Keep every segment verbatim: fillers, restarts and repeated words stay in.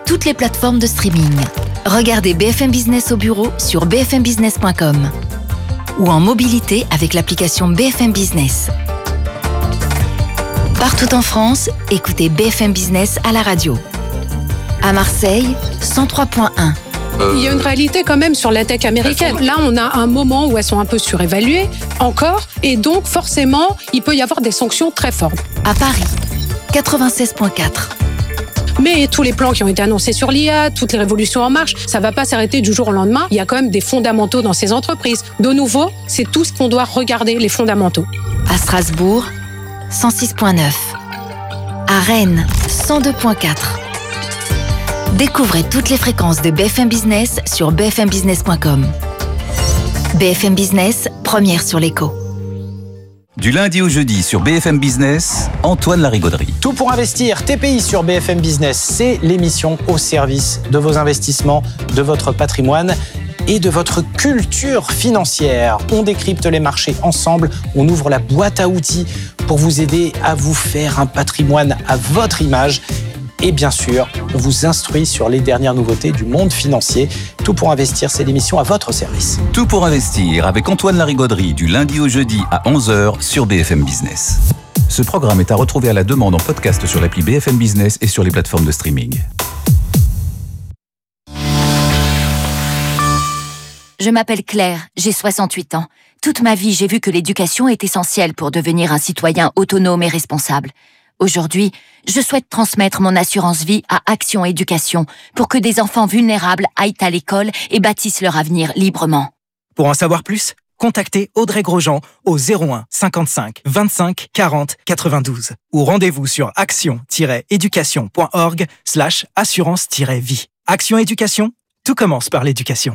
toutes les plateformes de streaming. Regardez B F M Business au bureau sur b f m business point com ou en mobilité avec l'application B F M Business. Partout en France, écoutez B F M Business à la radio. À Marseille, cent trois point un. Il y a une réalité quand même sur la tech américaine. Là, on a un moment où elles sont un peu surévaluées, encore, et donc forcément, il peut y avoir des sanctions très fortes. À Paris, quatre-vingt-seize point quatre. Mais tous les plans qui ont été annoncés sur l'I A, toutes les révolutions en marche, ça ne va pas s'arrêter du jour au lendemain. Il y a quand même des fondamentaux dans ces entreprises. De nouveau, c'est tout ce qu'on doit regarder, les fondamentaux. À Strasbourg, cent six point neuf. À Rennes, cent deux point quatre. Découvrez toutes les fréquences de B F M Business sur b f m business point com. B F M Business, première sur l'écho. Du lundi au jeudi sur B F M Business, Antoine Larigauderie. Tout pour investir, T P I sur B F M Business, c'est l'émission au service de vos investissements, de votre patrimoine et de votre culture financière. On décrypte les marchés ensemble, on ouvre la boîte à outils pour vous aider à vous faire un patrimoine à votre image. Et bien sûr, on vous instruit sur les dernières nouveautés du monde financier. Tout pour investir, c'est l'émission à votre service. Tout pour investir avec Antoine Larigauderie du lundi au jeudi à onze heures sur B F M Business. Ce programme est à retrouver à la demande en podcast sur l'appli B F M Business et sur les plateformes de streaming. Je m'appelle Claire, j'ai soixante-huit ans. Toute ma vie, j'ai vu que l'éducation est essentielle pour devenir un citoyen autonome et responsable. Aujourd'hui, je souhaite transmettre mon assurance vie à Action Éducation pour que des enfants vulnérables aillent à l'école et bâtissent leur avenir librement. Pour en savoir plus, contactez Audrey Grosjean au zéro un cinquante-cinq vingt-cinq quarante quatre-vingt-douze ou rendez-vous sur action-éducation.org slash assurance-vie. Action Éducation, tout commence par l'éducation.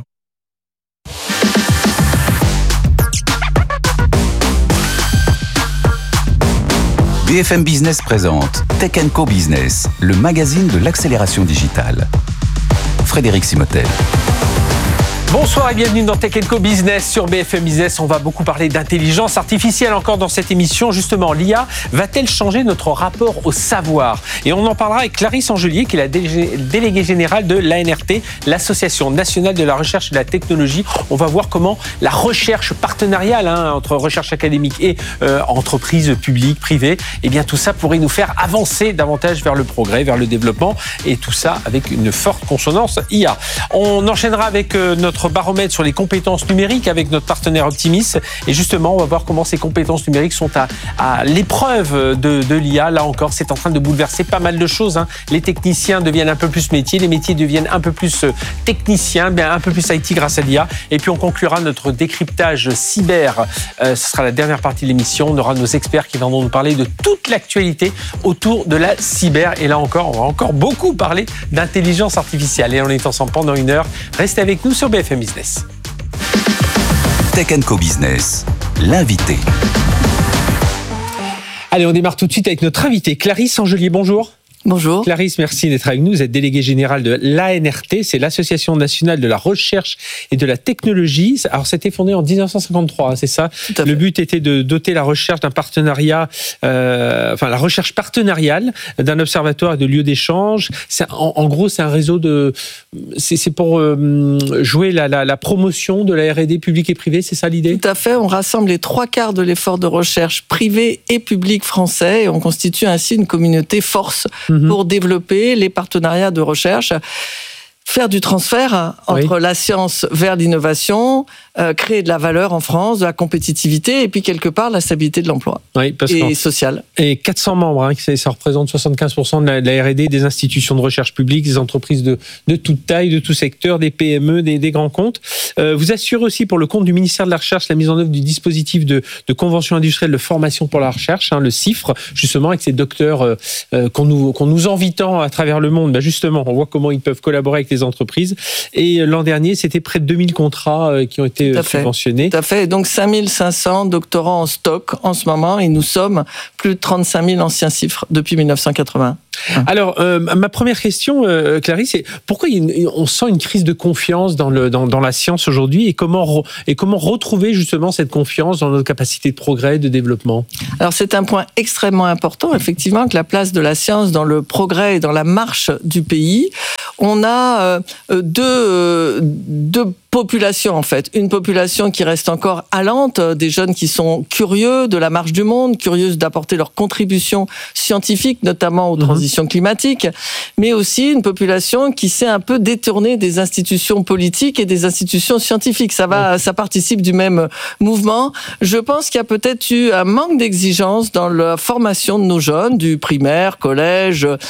B F M Business présente Tech and Co Business, le magazine de l'accélération digitale. Frédéric Simotel. Bonsoir et bienvenue dans Tech and Co Business sur B F M Business. On va beaucoup parler d'intelligence artificielle encore dans cette émission. Justement, l'I A va-t-elle changer notre rapport au savoir ? Et on en parlera avec Clarisse Angelier, qui est la déléguée générale de l'A N R T, l'Association nationale de la recherche et de la technologie. On va voir comment la recherche partenariale hein, entre recherche académique et euh, entreprises publiques, privées, eh bien tout ça pourrait nous faire avancer davantage vers le progrès, vers le développement, et tout ça avec une forte consonance I A. On enchaînera avec euh, notre baromètre sur les compétences numériques avec notre partenaire Optimis. Et justement, on va voir comment ces compétences numériques sont à, à l'épreuve de, de l'I A. Là encore, c'est en train de bouleverser pas mal de choses. Hein. Les techniciens deviennent un peu plus métiers, les métiers deviennent un peu plus techniciens, bien un peu plus I T grâce à l'I A. Et puis on conclura notre décryptage cyber. Euh, ce sera la dernière partie de l'émission. On aura nos experts qui viendront nous parler de toute l'actualité autour de la cyber. Et là encore, on va encore beaucoup parler d'intelligence artificielle. Et on est ensemble pendant une heure. Restez avec nous sur B F M Business. Tech and Co Business, l'invité. Allez, on démarre tout de suite avec notre invité, Clarisse Angelier. Bonjour. Bonjour. Clarisse, merci d'être avec nous. Vous êtes déléguée générale de l'A N R T, c'est l'Association nationale de la recherche et de la technologie. Alors, c'était fondé en dix-neuf cent cinquante-trois, c'est ça ? Le but était de doter la recherche d'un partenariat, euh, enfin la recherche partenariale d'un observatoire et de lieux d'échange. C'est, en, en gros, c'est un réseau de, c'est, c'est pour euh, jouer la, la, la promotion de la R et D publique et privée, c'est ça l'idée ? Tout à fait. On rassemble les trois quarts de l'effort de recherche privé et public français et on constitue ainsi une communauté force pour développer les partenariats de recherche, faire du transfert entre oui. la science vers l'innovation, euh, créer de la valeur en France, de la compétitivité et puis quelque part la stabilité de l'emploi oui, parce et sociale. Et quatre cents membres, hein, ça représente soixante-quinze pour cent de la, de la R et D, des institutions de recherche publique, des entreprises de, de toute taille, de tout secteur, des P M E, des, des grands comptes. Euh, vous assurez aussi pour le compte du ministère de la Recherche la mise en œuvre du dispositif de, de convention industrielle de formation pour la recherche, hein, le CIFRE, justement avec ces docteurs euh, euh, qu'on nous, qu'on nous envie tant à travers le monde. Ben justement, on voit comment ils peuvent collaborer avec les entreprises. Et l'an dernier, c'était près de deux mille contrats euh, qui ont été Tout à subventionnés. Fait. Tout à fait. Donc cinq mille cinq cents doctorants en stock en ce moment et nous sommes plus de trente-cinq mille anciens CIFRE depuis dix-neuf cent quatre-vingts. Alors, euh, ma première question, euh, Clarisse, c'est pourquoi il y a une, on sent une crise de confiance dans, le, dans, dans la science aujourd'hui et comment, re, et comment retrouver justement cette confiance dans notre capacité de progrès, de développement? Alors, c'est un point extrêmement important, effectivement, que la place de la science dans le progrès et dans la marche du pays. On a euh, deux, euh, deux population en fait, une population qui reste encore allante, des jeunes qui sont curieux de la marche du monde, curieux d'apporter leur contribution scientifique, notamment aux mmh. transitions climatiques, mais aussi une population qui s'est un peu détournée des institutions politiques et des institutions scientifiques. Ça va, mmh. ça participe du même mouvement. Je pense qu'il y a peut-être eu un manque d'exigence dans la formation de nos jeunes, du primaire, collège, euh,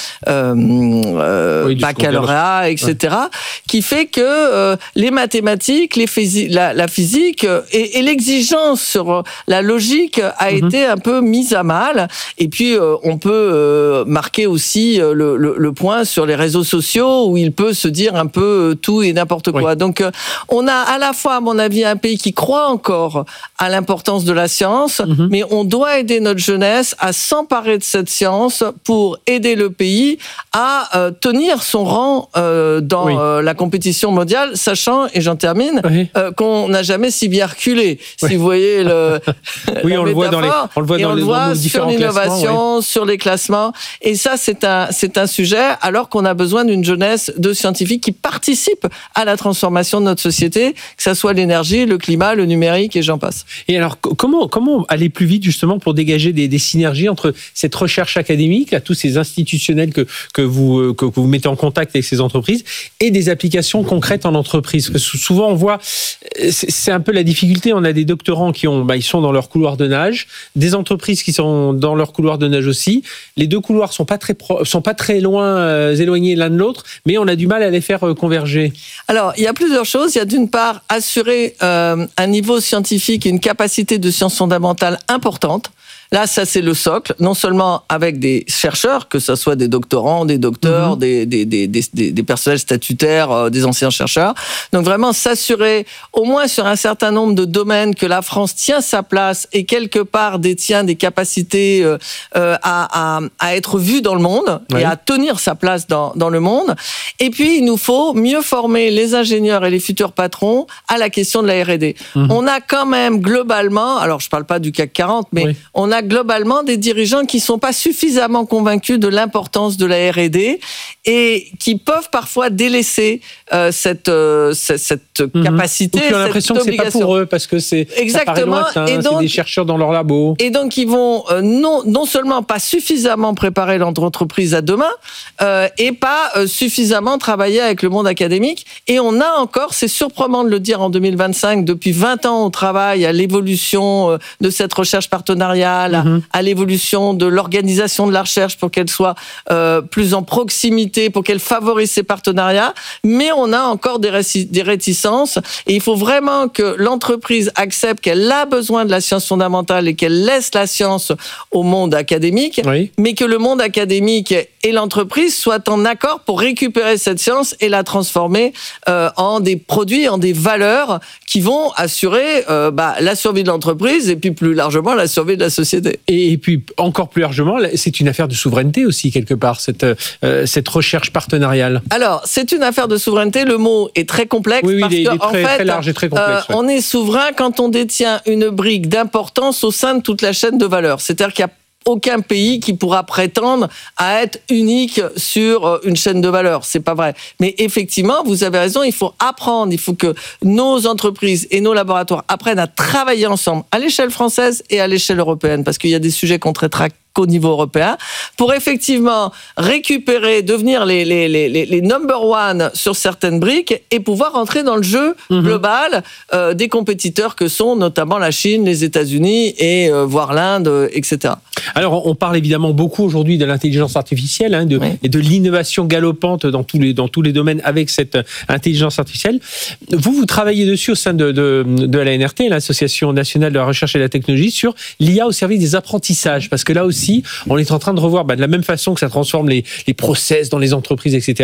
euh, oui, baccalauréat, et cetera, ouais. qui fait que euh, les mathématiques Les phys- la, la physique et, et l'exigence sur la logique a mmh. été un peu mise à mal. Et puis, euh, on peut euh, marquer aussi le, le, le point sur les réseaux sociaux où il peut se dire un peu tout et n'importe quoi. Oui. Donc, euh, on a à la fois, à mon avis, un pays qui croit encore à l'importance de la science, mmh. mais on doit aider notre jeunesse à s'emparer de cette science pour aider le pays à euh, tenir son rang euh, dans oui. euh, la compétition mondiale, sachant, et j'en termine, oui. euh, qu'on n'a jamais si bien reculé. Oui. Si vous voyez le oui, on le voit dans les, on le voit dans on les, le voit dans sur l'innovation, oui. sur les classements. Et ça, c'est un, c'est un sujet, alors qu'on a besoin d'une jeunesse de scientifiques qui participent à la transformation de notre société, que ça soit l'énergie, le climat, le numérique, et j'en passe. Et alors, comment, comment aller plus vite, justement, pour dégager des, des synergies entre cette recherche académique, là, tous ces institutionnels que, que, vous, que, que vous mettez en contact avec ces entreprises, et des applications concrètes en entreprise? Parce que souvent, on voit, c'est un peu la difficulté. On a des doctorants qui ont, bah, ils sont dans leur couloir de nage, des entreprises qui sont dans leur couloir de nage aussi. Les deux couloirs sont pas très pro, sont pas très loin, euh, éloignés l'un de l'autre, mais on a du mal à les faire euh, converger. Alors, il y a plusieurs choses. Il y a d'une part assurer euh, un niveau scientifique et une capacité de sciences fondamentales importante. Là, ça, c'est le socle, non seulement avec des chercheurs, que ce soit des doctorants, des docteurs, mmh. des, des, des, des, des personnels statutaires, euh, des anciens chercheurs. Donc vraiment s'assurer, au moins sur un certain nombre de domaines, que la France tient sa place et quelque part détient des capacités euh, euh, à, à, à être vue dans le monde oui. et à tenir sa place dans, dans le monde. Et puis, il nous faut mieux former les ingénieurs et les futurs patrons à la question de la R et D. Mmh. On a quand même globalement, alors je ne parle pas du C A C quarante, mais oui. on a globalement des dirigeants qui ne sont pas suffisamment convaincus de l'importance de la R et D et qui peuvent parfois délaisser euh, cette, euh, cette, cette mmh. capacité, donc, ils ont l'impression que c'est pas pour eux parce que c'est exactement lointain, et donc c'est des chercheurs dans leur labo. Et donc ils vont euh, non non seulement pas suffisamment préparer l'entreprise à demain euh, et pas euh, suffisamment travailler avec le monde académique. Et on a encore, c'est surprenant de le dire en deux mille vingt-cinq, depuis vingt ans on travaille à l'évolution euh, de cette recherche partenariale, mmh. à, à l'évolution de l'organisation de la recherche pour qu'elle soit euh, plus en proximité, pour qu'elle favorise ces partenariats, mais on a encore des, réci- des réticences et il faut vraiment que l'entreprise accepte qu'elle a besoin de la science fondamentale et qu'elle laisse la science au monde académique, oui. mais que le monde académique et l'entreprise soient en accord pour récupérer cette science et la transformer euh, en des produits, en des valeurs qui vont assurer euh, bah, la survie de l'entreprise et puis plus largement la survie de la société. Et puis encore plus largement, c'est une affaire de souveraineté aussi quelque part, cette, euh, cette recherche partenariale. Alors, c'est une affaire de souveraineté, le mot est très complexe oui, oui, parce il est, qu'en il est très, fait, très large et très complexe, euh, ouais. on est souverain quand on détient une brique d'importance au sein de toute la chaîne de valeur. C'est-à-dire qu'il y a aucun pays qui pourra prétendre à être unique sur une chaîne de valeur. C'est pas vrai. Mais effectivement, vous avez raison, il faut apprendre, il faut que nos entreprises et nos laboratoires apprennent à travailler ensemble à l'échelle française et à l'échelle européenne parce qu'il y a des sujets qu'on traitera qu'au niveau européen, pour effectivement récupérer, devenir les, les, les, les number one sur certaines briques et pouvoir entrer dans le jeu mmh. global euh, des compétiteurs que sont notamment la Chine, les États-Unis et euh, voire l'Inde, euh, et cetera. Alors, on parle évidemment beaucoup aujourd'hui de l'intelligence artificielle hein, de, oui. et de l'innovation galopante dans tous les, dans tous les domaines avec cette intelligence artificielle. Vous, vous travaillez dessus au sein de, de, de la N R T, l'Association nationale de la recherche et de la technologie, sur l'I A au service des apprentissages, parce que là aussi, on est en train de revoir, bah, de la même façon que ça transforme les, les process dans les entreprises, et cetera,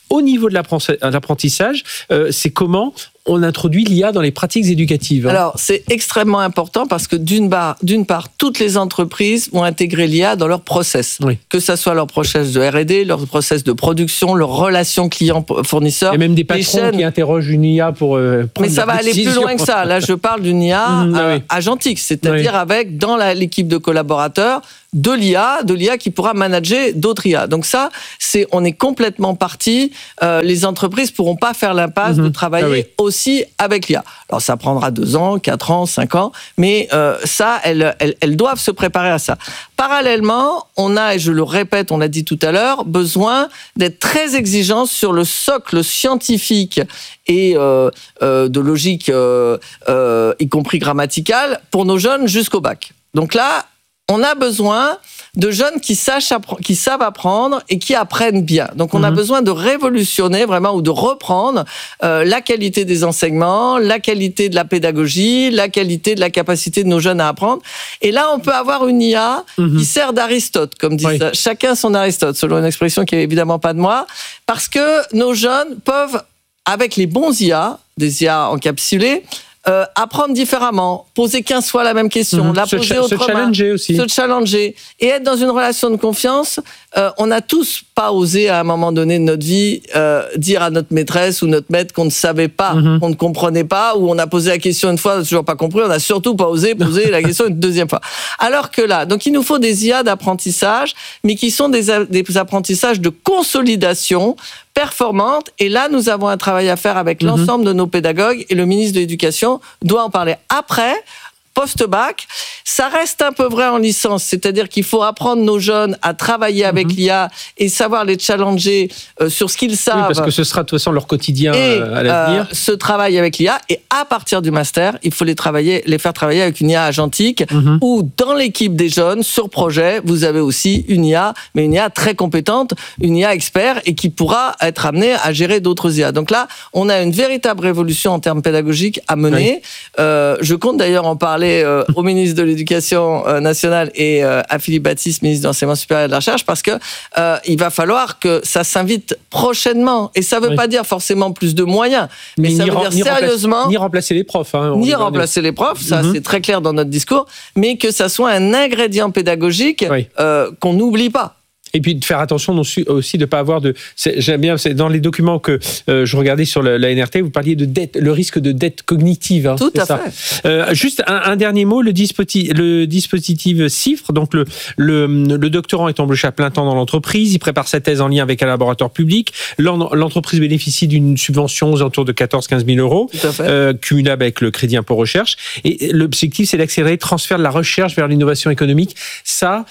au niveau de l'apprentissage, euh, c'est comment on introduit l'I A dans les pratiques éducatives. Alors, c'est extrêmement important parce que d'une part, d'une part, toutes les entreprises vont intégrer l'I A dans leur process. Oui. Que ça soit leur process de R et D, leur process de production, leur relation client-fournisseur. Il y a même des patrons chaînes... qui interrogent une I A pour euh, prendre Mais ça va aller plus loin que ça. Là, je parle d'une I A mmh, euh, oui. agentique, c'est-à-dire oui. avec, dans la, l'équipe de collaborateurs, de l'I A, de l'I A qui pourra manager d'autres I A. Donc ça, c'est, on est complètement parti. Euh, les entreprises pourront pas faire l'impasse mmh. de travailler ah oui. aussi avec l'I A. Alors ça prendra deux ans, quatre ans, cinq ans, mais euh, ça, elles, elles, elles doivent se préparer à ça. Parallèlement, on a, et je le répète, on l'a dit tout à l'heure, besoin d'être très exigeants sur le socle scientifique et euh, euh, de logique, euh, euh, y compris grammaticale, pour nos jeunes jusqu'au bac. Donc là, on a besoin de jeunes qui, sachent appre- qui savent apprendre et qui apprennent bien. Donc, on mmh. a besoin de révolutionner vraiment ou de reprendre euh, la qualité des enseignements, la qualité de la pédagogie, la qualité de la capacité de nos jeunes à apprendre. Et là, on peut avoir une I A mmh. qui sert d'Aristote, comme dit oui. ça. Chacun son Aristote, selon une expression qui n'est évidemment pas de moi, parce que nos jeunes peuvent, avec les bons I A, des I A encapsulés, Euh, apprendre différemment, poser quinze fois la même question, mmh. la se poser cha- autrement, se challenger aussi, se challenger et être dans une relation de confiance. Euh, on n'a tous pas osé à un moment donné de notre vie euh, dire à notre maîtresse ou notre maître qu'on ne savait pas, mmh. qu'on ne comprenait pas, ou on a posé la question une fois, on n'a toujours pas compris, on n'a surtout pas osé poser la question une deuxième fois. Alors que là, donc il nous faut des I A d'apprentissage, mais qui sont des, des apprentissages de consolidation performante. Et là, nous avons un travail à faire avec mmh. l'ensemble de nos pédagogues et le ministre de l'Éducation doit en parler après, post-bac. Ça reste un peu vrai en licence, c'est-à-dire qu'il faut apprendre nos jeunes à travailler avec mmh. l'I A et savoir les challenger euh, sur ce qu'ils savent. Oui, parce que ce sera de toute façon leur quotidien et, à l'avenir. Euh, ce travail avec l'I A, et à partir du master, il faut les travailler, les faire travailler avec une I A agentique, mmh. où dans l'équipe des jeunes, sur projet, vous avez aussi une I A, mais une I A très compétente, une I A expert, et qui pourra être amenée à gérer d'autres I A. Donc là, on a une véritable révolution en termes pédagogiques à mener. Oui. Euh, je compte d'ailleurs en parler euh, au ministre de l'Éducation euh, nationale et euh, à Philippe Baptiste, ministre de l'Enseignement supérieur et de la Recherche, parce que euh, il va falloir que ça s'invite prochainement. Et ça ne veut oui. pas dire forcément plus de moyens, mais, mais ça veut dire ni sérieusement... Remplacer, ni remplacer les profs. Hein, ni remplacer les profs, ça mm-hmm. c'est très clair dans notre discours, mais que ça soit un ingrédient pédagogique oui. euh, qu'on n'oublie pas. Et puis de faire attention aussi de ne pas avoir de... C'est, j'aime bien, c'est dans les documents que euh, je regardais sur la, la N R T, vous parliez de dette, le risque de dette cognitive. Hein, Tout à ça. fait. Euh, juste un, un dernier mot, le dispositif, le dispositif CIFRE, donc le, le, le doctorant est embauché à plein temps dans l'entreprise, il prépare sa thèse en lien avec un laboratoire public, l'entreprise bénéficie d'une subvention aux alentours de quatorze à quinze mille euros, euh, cumulable avec le crédit impôt recherche, et l'objectif c'est d'accélérer le transfert de la recherche vers l'innovation économique. Ça,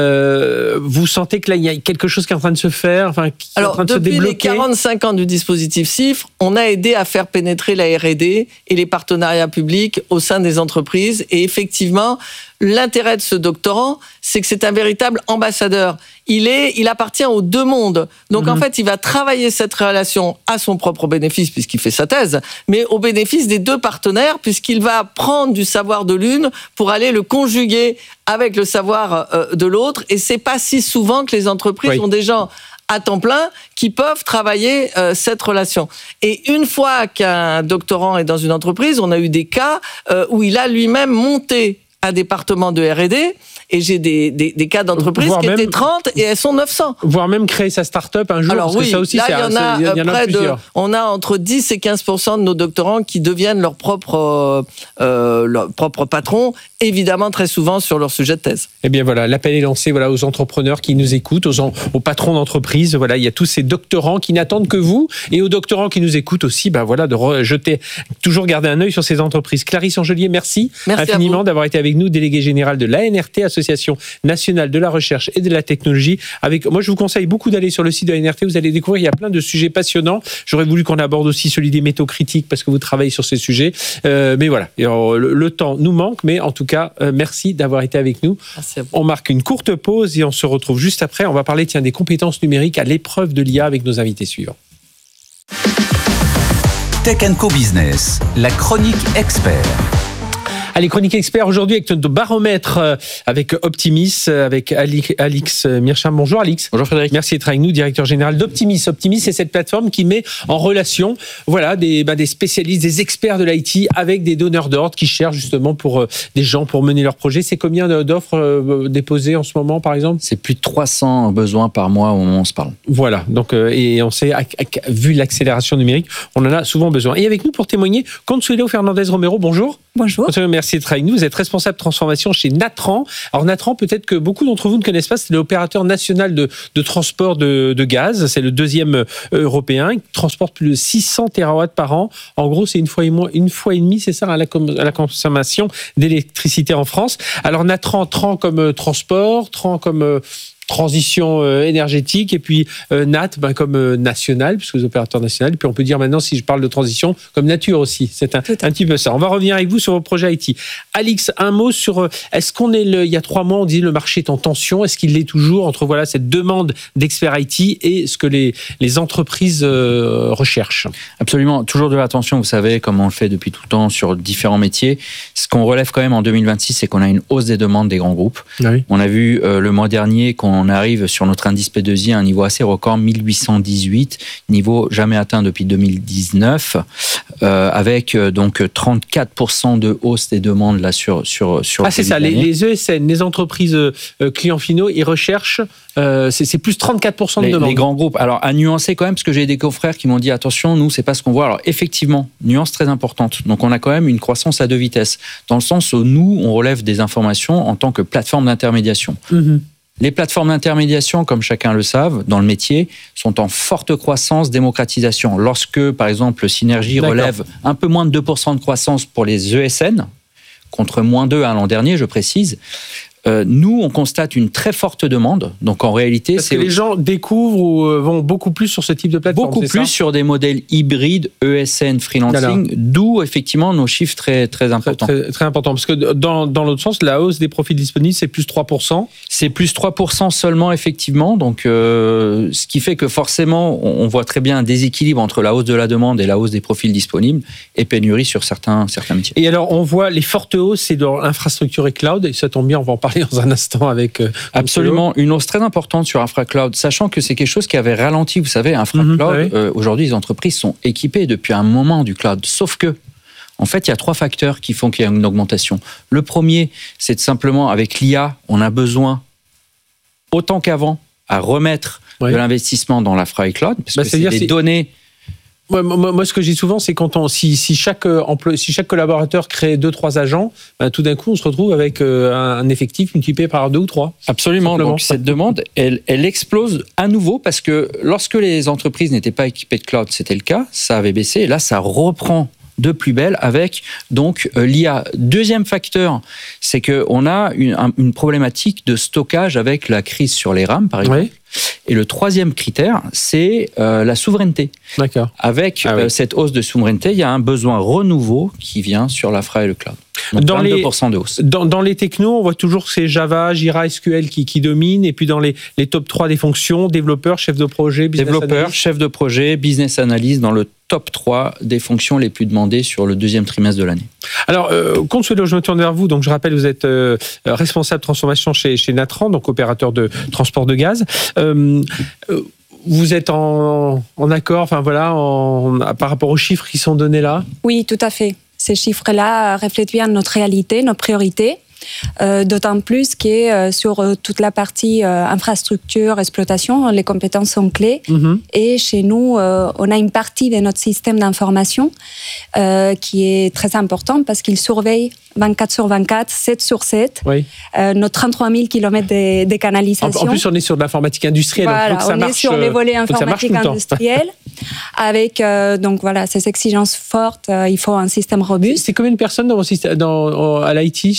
euh, vous sentez que là, il y a quelque chose qui est en train de se faire, enfin, qui Alors, est en train de se débloquer. débloquer. Depuis les quarante-cinq ans du dispositif CIFRE, on a aidé à faire pénétrer la R et D et les partenariats publics au sein des entreprises. Et effectivement, l'intérêt de ce doctorant, c'est que c'est un véritable ambassadeur. Il est, il appartient aux deux mondes. Donc, mmh. en fait, il va travailler cette relation à son propre bénéfice, puisqu'il fait sa thèse, mais au bénéfice des deux partenaires, puisqu'il va prendre du savoir de l'une pour aller le conjuguer avec le savoir de l'autre. Et c'est pas si souvent que les entreprises oui. ont des gens à temps plein qui peuvent travailler euh, cette relation. Et une fois qu'un doctorant est dans une entreprise, on a eu des cas euh, où il a lui-même monté un département de R et D, et j'ai des, des, des cas d'entreprises voire qui même, étaient trente et elles sont neuf cents. Voire même créer sa start-up un jour. Alors parce oui, que ça aussi, là, c'est, il y en a, c'est, il y en a près plusieurs. De, on a entre dix et quinze pour cent de nos doctorants qui deviennent leur propre, euh, leur propre patron, évidemment très souvent sur leur sujet de thèse. Eh bien voilà, l'appel est lancé voilà, aux entrepreneurs qui nous écoutent, aux, en, aux patrons d'entreprise. Voilà, il y a tous ces doctorants qui n'attendent que vous, et aux doctorants qui nous écoutent aussi, ben voilà, de rejeter, toujours garder un œil sur ces entreprises. Clarisse Angelier, merci, merci infiniment d'avoir été avec nous, déléguée générale de l'A N R T, Association nationale de la recherche et de la technologie. Avec, moi, je vous conseille beaucoup d'aller sur le site de l'A N R T. Vous allez découvrir, il y a plein de sujets passionnants. J'aurais voulu qu'on aborde aussi celui des métaux critiques parce que vous travaillez sur ces sujets. Euh, mais voilà, alors, le, le temps nous manque, mais en tout cas, euh, merci d'avoir été avec nous. On marque une courte pause et on se retrouve juste après. On va parler tiens, des compétences numériques à l'épreuve de l'I A avec nos invités suivants. Tech and Co Business, la chronique expert. Allez, Chronique Expert aujourd'hui avec notre baromètre euh, avec Optimis, euh, avec Alix, Alix Mircham. Bonjour Alix. Bonjour Frédéric. Merci d'être avec nous, directeur général d'Optimis. Optimis, c'est cette plateforme qui met en relation voilà, des, bah, des spécialistes, des experts de l'I T avec des donneurs d'ordre qui cherchent justement pour euh, des gens pour mener leur projet. C'est combien d'offres euh, déposées en ce moment, par exemple ? C'est plus de trois cents besoins par mois au moment où on se parle. Voilà, donc, euh, et on sait, à, à, vu l'accélération numérique, on en a souvent besoin. Et avec nous pour témoigner, Consuelo Fernandez Romero, bonjour. Bonjour. Consuelo, merci d'être avec nous. Vous êtes responsable transformation chez Natran. Alors Natran, peut-être que beaucoup d'entre vous ne connaissent pas, c'est l'opérateur national de, de transport de, de gaz. C'est le deuxième euh, européen. Il transporte plus de six cents térawatts par an. En gros, c'est une fois et, moins, une fois et demie, c'est ça, à la, à la consommation d'électricité en France. Alors Natran, Tran comme euh, transport, Tran comme... Euh, transition euh, énergétique, et puis euh, Nat ben, comme euh, national, puisque vous êtes opérateur national, et puis on peut dire maintenant, si je parle de transition, comme nature aussi. C'est un, un petit peu ça. On va revenir avec vous sur vos projets I T. Alix, un mot sur, euh, est-ce qu'on est, le, il y a trois mois, on disait le marché est en tension, est-ce qu'il l'est toujours entre voilà, cette demande d'experts I T et ce que les, les entreprises euh, recherchent ? Absolument, toujours de la tension, vous savez, comme on le fait depuis tout le temps sur différents métiers. Ce qu'on relève quand même en deux mille vingt-six, c'est qu'on a une hausse des demandes des grands groupes. Oui. On a vu euh, le mois dernier qu'on On arrive sur notre indice P deux I à un niveau assez record, mille huit cent dix-huit, niveau jamais atteint depuis deux mille dix-neuf, euh, avec euh, donc trente-quatre pour cent de hausse des demandes là sur sur sur. Ah c'est ça, les, les E S N, les entreprises euh, clients finaux, ils recherchent, euh, c'est, c'est plus trente-quatre pour cent de les, demandes. Les grands groupes. Alors à nuancer quand même, parce que j'ai des confrères qui m'ont dit attention, nous c'est pas ce qu'on voit. Alors effectivement, nuance très importante. Donc on a quand même une croissance à deux vitesses, dans le sens où nous on relève des informations en tant que plateforme d'intermédiation. Mmh. Les plateformes d'intermédiation, comme chacun le savent, dans le métier, sont en forte croissance, démocratisation. Lorsque, par exemple, Synergie D'accord. relève un peu moins de deux pour cent de croissance pour les E S N, contre moins deux à l'an dernier, je précise, Euh, nous, on constate une très forte demande. Donc, en réalité, Parce c'est que les gens découvrent ou vont beaucoup plus sur ce type de plateforme. Beaucoup plus ça sur des modèles hybrides E S N freelancing, Alors. d'où effectivement nos chiffres très très importants. Très, très, très important, parce que dans dans l'autre sens, la hausse des profils disponibles, c'est plus trois pour cent. C'est plus trois pour cent seulement effectivement. Donc, euh, ce qui fait que forcément, on voit très bien un déséquilibre entre la hausse de la demande et la hausse des profils disponibles, et pénurie sur certains certains métiers. Et alors, on voit les fortes hausses, c'est dans l'infrastructure et cloud. Et ça tombe bien, on va en parler dans un instant avec... Euh, Absolument, une hausse très importante sur InfraCloud, sachant que c'est quelque chose qui avait ralenti, vous savez, InfraCloud, mmh, oui. euh, aujourd'hui les entreprises sont équipées depuis un moment du cloud, sauf que, en fait, il y a trois facteurs qui font qu'il y a une augmentation. Le premier, c'est de simplement, avec l'I A, on a besoin, autant qu'avant, à remettre oui. de l'investissement dans l'infra-cloud, parce bah, que c'est, c'est des c'est... données... Moi, moi, moi, ce que je dis souvent, c'est quand on, si, si chaque emploi, si chaque collaborateur crée deux, trois agents, ben, tout d'un coup, on se retrouve avec euh, un effectif multiplié par deux ou trois. Absolument. Simplement. Donc, cette demande, elle, elle explose à nouveau parce que lorsque les entreprises n'étaient pas équipées de cloud, c'était le cas, ça avait baissé. Et là, ça reprend de plus belle avec donc euh, l'I A. Deuxième facteur, c'est qu'on a une, un, une problématique de stockage avec la crise sur les RAM, par exemple. Oui. Et le troisième critère, c'est euh, la souveraineté. D'accord. Avec ah oui. euh, cette hausse de souveraineté, il y a un besoin renouveau qui vient sur l'infra et le cloud. Donc dans vingt-deux pour cent les, de hausse. Dans, dans les technos, on voit toujours que c'est Java, Jira, S Q L qui, qui dominent. Et puis dans les, les top trois des fonctions, développeur, chef de projet, business développeur, analyst. chef de projet, business analyst dans le top trois des fonctions les plus demandées sur le deuxième trimestre de l'année. Alors, euh, Consuelo, je me tourne vers vous. Donc, je rappelle, vous êtes euh, responsable transformation chez, chez Natran, donc opérateur de transport de gaz. Euh, euh, vous êtes en, en accord, enfin voilà, en, par rapport aux chiffres qui sont donnés là ? Oui, tout à fait. Ces chiffres-là reflètent bien notre réalité, nos priorités. Euh, d'autant plus que euh, sur euh, toute la partie euh, infrastructure, exploitation, les compétences sont clés. Mm-hmm. Et chez nous, euh, on a une partie de notre système d'information euh, qui est très important parce qu'il surveille vingt-quatre sur vingt-quatre, sept sur sept, oui. euh, nos trente-trois mille kilomètres de, de canalisation. En, en plus, on est sur de l'informatique industrielle. Voilà, donc, faut que ça on marche, est sur les volets informatiques industriels. Avec euh, donc voilà ces exigences fortes, euh, il faut un système robuste. C'est, c'est combien de personnes dans, mon système, dans à l'I T chez, chez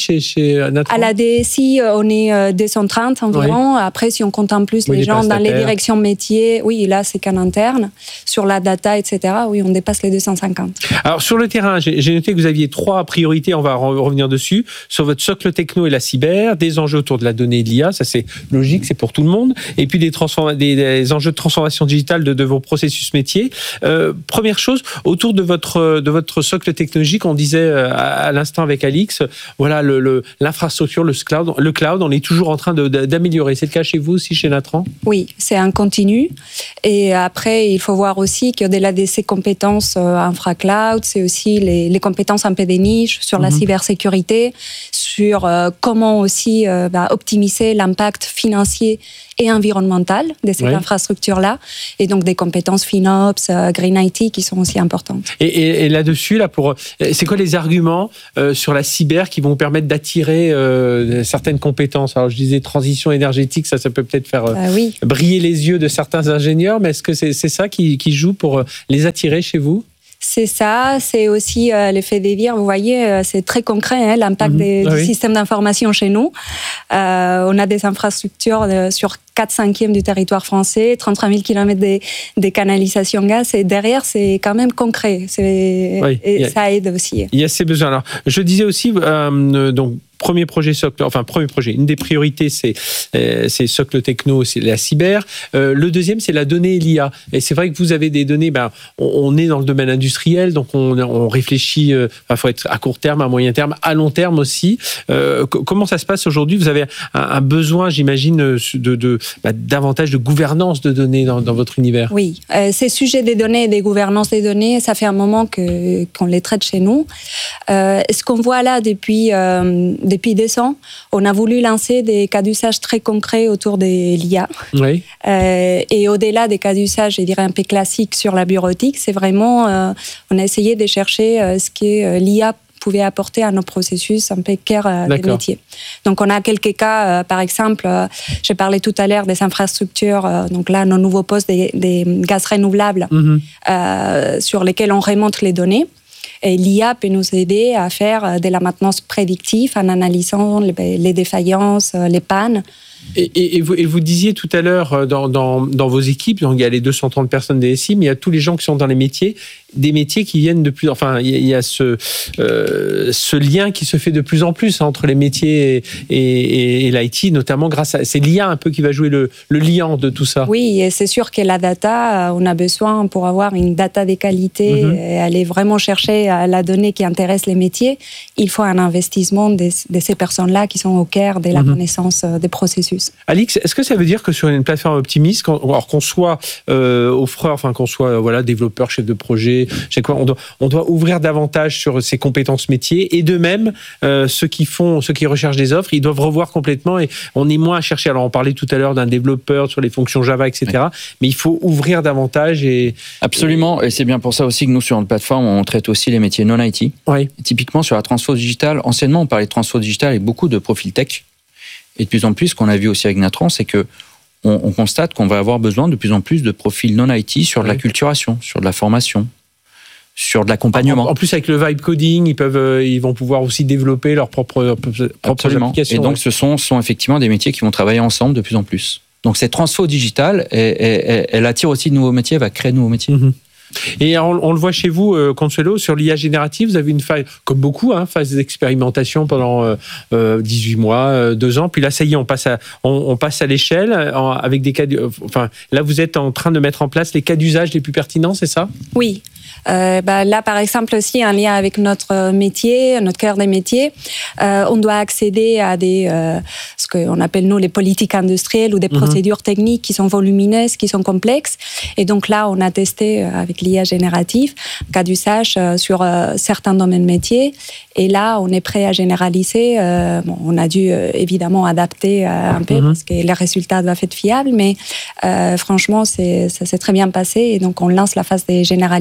chez Natran? À la D S I, on est deux cent trente environ. Oui. Après, si on compte en plus oui, les, les gens dans les directions métiers, oui, là, c'est qu'en interne. Sur la data, et cetera, oui, on dépasse les deux cent cinquante. Alors, sur le terrain, j'ai, j'ai noté que vous aviez trois priorités, on va re- revenir dessus. Sur votre socle techno et la cyber, des enjeux autour de la donnée et de l'I A, ça c'est logique, c'est pour tout le monde. Et puis des, transform- des, des enjeux de transformation digitale de, de vos processus métiers. Euh, première chose, autour de votre, de votre socle technologique, on disait à, à l'instant avec Alix, voilà, le, le, l'infrastructure, le cloud, le cloud, on est toujours en train de, de, d'améliorer. C'est le cas chez vous aussi, chez Natran? Oui, c'est un continu. Et après, il faut voir aussi qu'au-delà de ces compétences euh, infra-cloud, c'est aussi les, les compétences un peu des niches sur la mmh. cybersécurité, sur euh, comment aussi euh, bah, optimiser l'impact financier et environnemental de cette oui. infrastructure-là, et donc des compétences FinOps, euh, Green I T qui sont aussi importantes. Et, et, et là-dessus, là, pour, c'est quoi les arguments euh, sur la cyber qui vont vous permettre d'attirer euh, certaines compétences? Alors, je disais transition énergétique, ça, ça peut peut-être faire euh, euh, oui. briller les yeux de certains ingénieurs, mais est-ce que c'est, c'est ça qui, qui joue pour les attirer chez vous? C'est ça, c'est aussi euh, l'effet des vires. Vous voyez, euh, c'est très concret, hein, l'impact mmh. des, ah, du oui. système d'information chez nous. Euh, on a des infrastructures de, sur quatre cinquièmes du territoire français, trente-trois mille kilomètres des, des canalisations gaz, et derrière, c'est quand même concret. C'est, oui, et a, ça aide aussi. Il y a ces besoins. Alors, je disais aussi, euh, donc, premier projet socle, enfin premier projet, une des priorités c'est euh, c'est socle techno, c'est la cyber. Euh, le deuxième c'est la donnée et l'I A. Et c'est vrai que vous avez des données, ben on, on est dans le domaine industriel, donc on, on réfléchit. Il euh, faut être à court terme, à moyen terme, à long terme aussi. Euh, c- comment ça se passe aujourd'hui? Vous avez un, un besoin, j'imagine, de, de bah, davantage de gouvernance de données dans, dans votre univers. Oui, euh, ces sujets des données et des gouvernances des données, ça fait un moment que qu'on les traite chez nous. Euh, ce qu'on voit là depuis euh, Depuis décembre, on a voulu lancer des cas d'usage très concrets autour de l'I A. Oui. Euh, et au-delà des cas d'usage, je dirais un peu classiques sur la bureautique, c'est vraiment, euh, on a essayé de chercher euh, ce que euh, l'I A pouvait apporter à nos processus un peu cœur euh, des métiers. Donc on a quelques cas, euh, par exemple, euh, j'ai parlé tout à l'heure des infrastructures, euh, donc là nos nouveaux postes des, des gaz renouvelables mm-hmm. euh, sur lesquels on remonte les données. Et l'I A peut nous aider à faire de la maintenance prédictive en analysant les, les défaillances, les pannes. Et, et, et, vous, et vous disiez tout à l'heure dans, dans, dans vos équipes, donc il y a les deux cent trente personnes D S I, mais il y a tous les gens qui sont dans les métiers, des métiers qui viennent de plus, enfin il y a, il y a ce, euh, ce lien qui se fait de plus en plus entre les métiers et, et, et l'I T, notamment grâce à c'est l'I A un peu qui va jouer le, le liant de tout ça. Oui, et c'est sûr que la data, on a besoin pour avoir une data de qualité, mm-hmm. et aller vraiment chercher la donnée qui intéresse les métiers, il faut un investissement de, de ces personnes-là qui sont au cœur de la mm-hmm. connaissance des processus. Alix, est-ce que ça veut dire que sur une plateforme optimiste, quand, alors qu'on soit euh, offreur, enfin qu'on soit euh, voilà développeur, chef de projet, je sais quoi, on doit, on doit ouvrir davantage sur ses compétences métiers, et de même euh, ceux qui font, ceux qui recherchent des offres, ils doivent revoir complètement, et on est moins à chercher. Alors on parlait tout à l'heure d'un développeur sur les fonctions Java, et cetera. Oui. Mais il faut ouvrir davantage et absolument. Et c'est bien pour ça aussi que nous sur notre plateforme, on traite aussi les métiers non I T. Oui. Typiquement sur la transfo digitale. Anciennement, on parlait de transfo digitale avec beaucoup de profils tech. Et de plus en plus, ce qu'on a vu aussi avec Natran, c'est que on, on constate qu'on va avoir besoin de plus en plus de profils non I T sur de la culturation, sur de la formation, sur de l'accompagnement. En, en plus, avec le vibe coding, ils peuvent, euh, ils vont pouvoir aussi développer leurs propres, propres applications. Et donc, ouais. ce sont, sont effectivement des métiers qui vont travailler ensemble de plus en plus. Donc, cette transfo digitale, elle, elle, elle attire aussi de nouveaux métiers, elle va créer de nouveaux métiers. Mm-hmm. Et on, on le voit chez vous, euh, Consuelo, sur l'I A générative, vous avez une phase, comme beaucoup, hein, phase d'expérimentation pendant euh, euh, dix-huit mois, euh, deux ans. Puis là, ça y est, on passe à, on, on passe à l'échelle en, avec des cas. Euh, enfin, là, vous êtes en train de mettre en place les cas d'usage les plus pertinents, c'est ça? Oui. Euh, bah là, par exemple, aussi en lien avec notre métier, notre cœur des métiers, euh, on doit accéder à des, euh, ce qu'on appelle nous les politiques industrielles ou des mmh. procédures techniques qui sont volumineuses, qui sont complexes. Et donc là, on a testé avec l'I A générative cas d'usage sur euh, certains domaines métiers. Et là, on est prêt à généraliser. Euh, bon, on a dû euh, évidemment adapter euh, un peu mmh. parce que les résultats doivent être fiables, mais euh, franchement, c'est, ça s'est très bien passé. Et donc, on lance la phase de généralisation.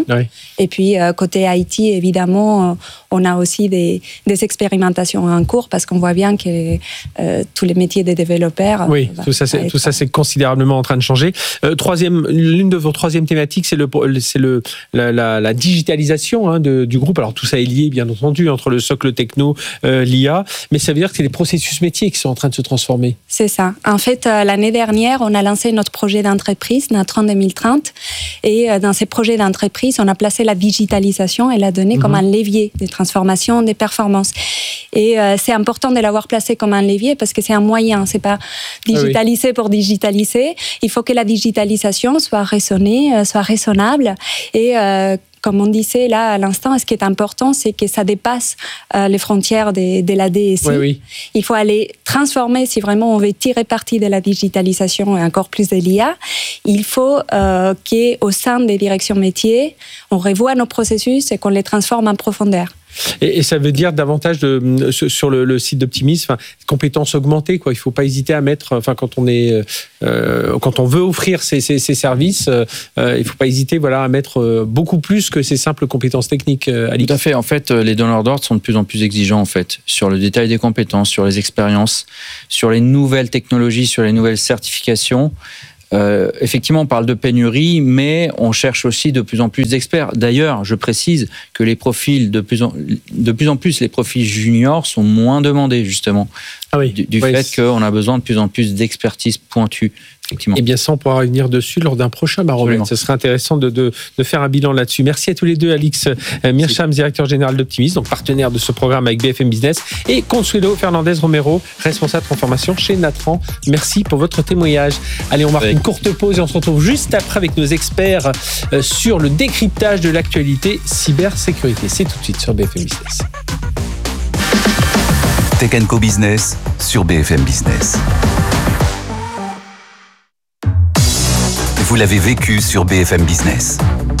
Oui. Et puis, euh, côté I T, évidemment, euh, on a aussi des, des expérimentations en cours parce qu'on voit bien que euh, tous les métiers des développeurs... Oui, euh, tout ça, c'est, être... tout ça, c'est considérablement en train de changer. Euh, troisième, l'une de vos troisième thématiques, c'est, le, c'est le, la, la, la digitalisation hein, de, du groupe. Alors, tout ça est lié, bien entendu, entre le socle techno, euh, l'I A, mais ça veut dire que c'est les processus métiers qui sont en train de se transformer. C'est ça. En fait, euh, l'année dernière, on a lancé notre projet d'entreprise, Natran deux mille trente, et euh, dans ces projets d'entreprise, on a placé la digitalisation et la donnée mmh. comme un levier de transformation des performances. Et euh, c'est important de l'avoir placé comme un levier parce que c'est un moyen, c'est pas digitaliser ah oui. pour digitaliser. Il faut que la digitalisation soit raisonnée, soit raisonnable et euh, comme on disait là à l'instant, ce qui est important, c'est que ça dépasse euh, les frontières de, de la D S I. Oui, oui. Il faut aller transformer, si vraiment on veut tirer parti de la digitalisation et encore plus de l'I A, il faut euh, qu'au sein des directions métiers, on revoie nos processus et qu'on les transforme en profondeur. Et, et ça veut dire davantage de, sur le, le site d'Optimis, enfin, compétences augmentées, quoi. Il ne faut pas hésiter à mettre, enfin, quand on est, euh, quand on veut offrir ces, ces, ces services, euh, il ne faut pas hésiter, voilà, à mettre beaucoup plus que ces simples compétences techniques. Euh, Tout à fait. En fait, les donneurs d'ordre sont de plus en plus exigeants, en fait, sur le détail des compétences, sur les expériences, sur les nouvelles technologies, sur les nouvelles certifications. Euh, effectivement, on parle de pénurie, mais on cherche aussi de plus en plus d'experts. D'ailleurs, je précise que les profils, de plus en, de plus, en plus, les profils juniors sont moins demandés, justement, ah oui, du, du oui, fait c'est... qu'on a besoin de plus en plus d'expertise pointue. Effectivement. Et bien ça, on pourra revenir dessus lors d'un prochain baromètre. Ce serait intéressant de, de, de faire un bilan là-dessus. Merci à tous les deux, Alix Mearsham, directeur général d'Optimis, donc partenaire de ce programme avec B F M Business, et Consuelo Fernandez Romero, responsable transformation chez Natran. Merci pour votre témoignage. Allez, on marque oui. une courte pause et on se retrouve juste après avec nos experts sur le décryptage de l'actualité cybersécurité. C'est tout de suite sur B F M Business. Tech and Co Business sur B F M Business. Vous l'avez vécu sur B F M Business.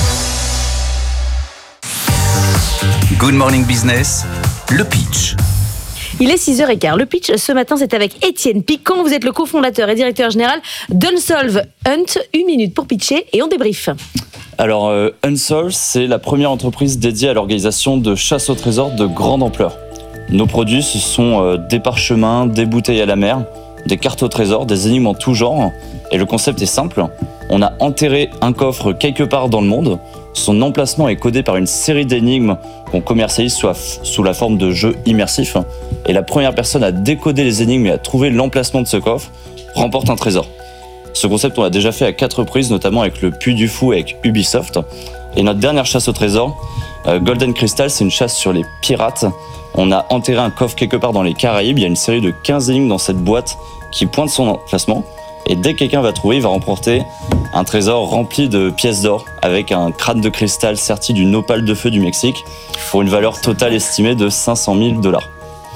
Good Morning Business, le pitch. Il est six heures quinze. Le pitch, ce matin, c'est avec Étienne Piquant. Vous êtes le cofondateur et directeur général d'Unsolve Hunt. Une minute pour pitcher et on débrief. Alors, euh, Unsolve, c'est la première entreprise dédiée à l'organisation de chasse au trésor de grande ampleur. Nos produits, ce sont euh, des parchemins, des bouteilles à la mer, des cartes au trésor, des énigmes en tout genre. Et le concept est simple. On a enterré un coffre quelque part dans le monde. Son emplacement est codé par une série d'énigmes qu'on commercialise sous la forme de jeux immersifs. Et la première personne à décoder les énigmes et à trouver l'emplacement de ce coffre remporte un trésor. Ce concept, on l'a déjà fait à quatre reprises, notamment avec le Puy du Fou et avec Ubisoft. Et notre dernière chasse au trésor, euh, Golden Crystal, c'est une chasse sur les pirates. On a enterré un coffre quelque part dans les Caraïbes. Il y a une série de quinze énigmes dans cette boîte qui pointe son emplacement. Et dès que quelqu'un va trouver, il va remporter un trésor rempli de pièces d'or avec un crâne de cristal serti d'une opale de feu du Mexique pour une valeur totale estimée de cinq cent mille dollars.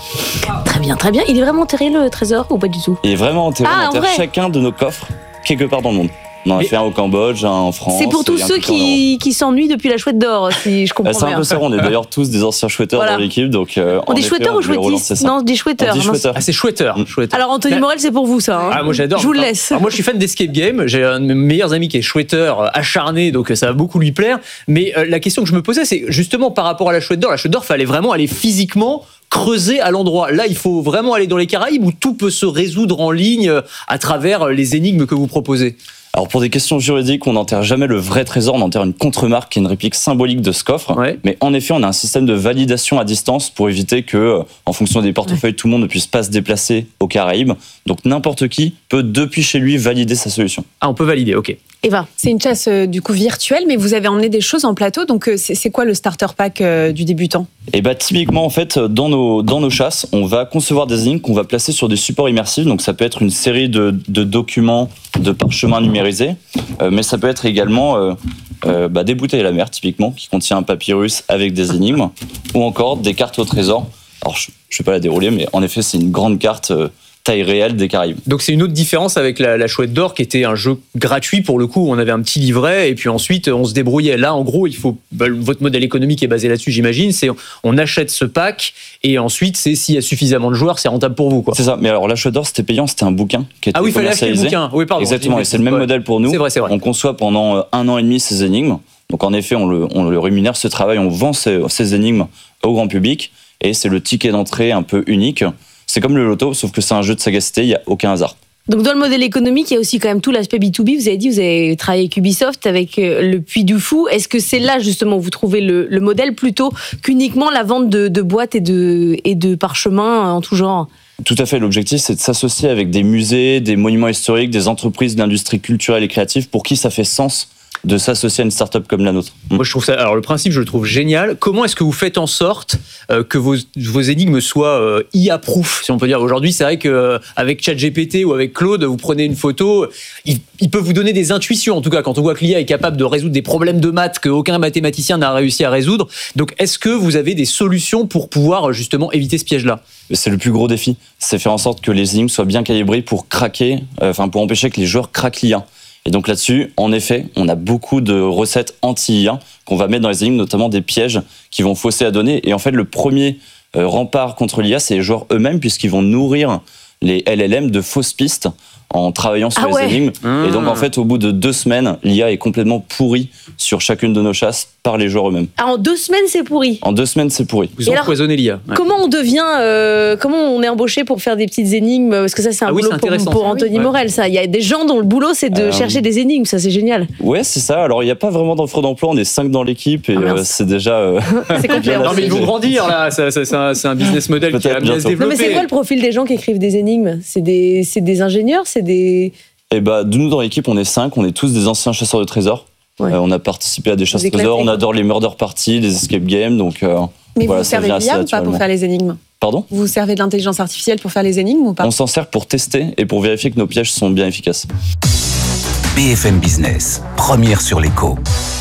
Très bien, très bien. Il est vraiment enterré le trésor ou pas du tout ? Il est vraiment enterré. Ah, on enterre chacun de nos coffres quelque part dans le monde. On en a fait un au Cambodge, un en France. C'est pour tous ceux qui, qui s'ennuient depuis la chouette d'or, si je comprends bien. C'est un peu ça, on est d'ailleurs tous des anciens chouetteurs voilà. dans l'équipe. Donc, euh, on dit chouetteurs ou chouettistes ? Non, des chouetteurs. On dit chouetteurs. Ah, c'est chouetteur. Mmh. Alors, Anthony Mais... Morel, c'est pour vous ça. Hein. Ah, moi j'adore. Je vous le laisse. Alors, moi je suis fan d'Escape Game. J'ai un de mes meilleurs amis qui est chouetteur acharné, donc ça va beaucoup lui plaire. Mais euh, la question que je me posais, c'est justement par rapport à la chouette d'or. La chouette d'or, il fallait vraiment aller physiquement creuser à l'endroit. Là, il faut vraiment aller dans les Caraïbes où tout peut se résoudre en ligne à travers les énigmes que vous proposez. Alors pour des questions juridiques, on n'enterre jamais le vrai trésor, on enterre une contre-marque qui est une réplique symbolique de ce coffre. Ouais. Mais en effet, on a un système de validation à distance pour éviter que, en fonction des portefeuilles, ouais. tout le monde ne puisse pas se déplacer aux Caraïbes. Donc n'importe qui peut depuis chez lui valider sa solution. Ah, on peut valider, ok. Eva. C'est une chasse euh, du coup virtuelle, mais vous avez emmené des choses en plateau. Donc euh, c'est, c'est quoi le starter pack euh, du débutant ? Et bah typiquement en fait dans nos dans nos chasses, on va concevoir des énigmes qu'on va placer sur des supports immersifs. Donc ça peut être une série de de documents, de parchemins numérisés, euh, mais ça peut être également euh, euh, bah, des bouteilles à la mer typiquement qui contient un papyrus avec des énigmes, ou encore des cartes au trésor. Alors je, je vais pas la dérouler, mais en effet c'est une grande carte. Euh, taille réelle des Caraïbes. Donc c'est une autre différence avec la, la Chouette d'Or qui était un jeu gratuit pour le coup, on avait un petit livret et puis ensuite on se débrouillait. Là en gros, il faut bah, votre modèle économique est basé là-dessus, j'imagine, c'est on achète ce pack et ensuite c'est s'il y a suffisamment de joueurs, c'est rentable pour vous quoi. C'est ça. Mais alors la Chouette d'Or c'était payant, c'était un bouquin qui était ah oui, commercialisé. Ah oui, il fallait acheter le bouquin. Oui, pardon. Exactement, et c'est le même ouais. modèle pour nous. C'est vrai, c'est vrai. On conçoit pendant un an et demi ces énigmes. Donc en effet, on le, on le rémunère ce travail, on vend ces, ces énigmes au grand public et c'est le ticket d'entrée un peu unique. C'est comme le loto, sauf que c'est un jeu de sagacité, il n'y a aucun hasard. Donc dans le modèle économique, il y a aussi quand même tout l'aspect B deux B. Vous avez dit, vous avez travaillé avec Ubisoft, avec le Puy du Fou. Est-ce que c'est là justement où vous trouvez le, le modèle plutôt qu'uniquement la vente de, de boîtes et de, et de parchemins en tout genre ? Tout à fait, l'objectif c'est de s'associer avec des musées, des monuments historiques, des entreprises d'industrie culturelle et créative pour qui ça fait sens de s'associer à une start-up comme la nôtre. Moi, je trouve ça. Alors, le principe, je le trouve génial. Comment est-ce que vous faites en sorte euh, que vos, vos énigmes soient euh, I A-proof, si on peut dire. Aujourd'hui, c'est vrai qu'avec ChatGPT ou avec Claude, vous prenez une photo, il, il peut vous donner des intuitions. En tout cas, quand on voit que l'I A est capable de résoudre des problèmes de maths qu'aucun mathématicien n'a réussi à résoudre. Donc, est-ce que vous avez des solutions pour pouvoir justement éviter ce piège-là ? C'est le plus gros défi. C'est faire en sorte que les énigmes soient bien calibrées pour craquer, euh, enfin pour empêcher que les joueurs craquent l'I A. Et donc là-dessus, en effet, on a beaucoup de recettes anti-I A qu'on va mettre dans les énigmes, notamment des pièges qui vont fausser la donnée. Et en fait, le premier euh, rempart contre l'I A, c'est les joueurs eux-mêmes, puisqu'ils vont nourrir les L L M de fausses pistes en travaillant sur ah les ouais. énigmes. Mmh. Et donc, en fait, au bout de deux semaines, l'I A est complètement pourrie sur chacune de nos chasses par les joueurs eux-mêmes. Ah, en deux semaines, c'est pourri. En deux semaines, c'est pourri. Vous empoisonnez l'I A. Ouais. Comment on devient, euh, comment on est embauché pour faire des petites énigmes ? Parce que ça, c'est un Ah oui, boulot c'est pour, intéressant, pour ça, Anthony oui. Morel. Ça, il y a des gens dont le boulot, c'est de Euh, chercher des énigmes. Ça, c'est génial. Ouais, c'est ça. Alors, il n'y a pas vraiment d'offre d'emploi. On est cinq dans l'équipe et Ah, euh, c'est déjà... Euh, c'est complet. bien Non, mais ils vont assez. grandir là. C'est, c'est, c'est, un, c'est un business model qui est Peut-être amené à se bientôt. Non, mais développer. c'est quoi le profil des gens qui écrivent des énigmes ? C'est des, c'est des ingénieurs, c'est des. Et bah, de nous dans l'équipe, on est cinq, on est tous des anciens chasseurs de trésors. Ouais. Euh, on a participé à des chasses éclatés, trésors, on quoi. adore les murder parties, les escape games, donc euh, Mais voilà, vous ça servez vient de l'I A assez ou pas pour naturellement. faire les énigmes ? Pardon ? Vous servez de l'intelligence artificielle pour faire les énigmes ou pas ? On s'en sert pour tester et pour vérifier que nos pièges sont bien efficaces. B F M Business, première sur l'écho.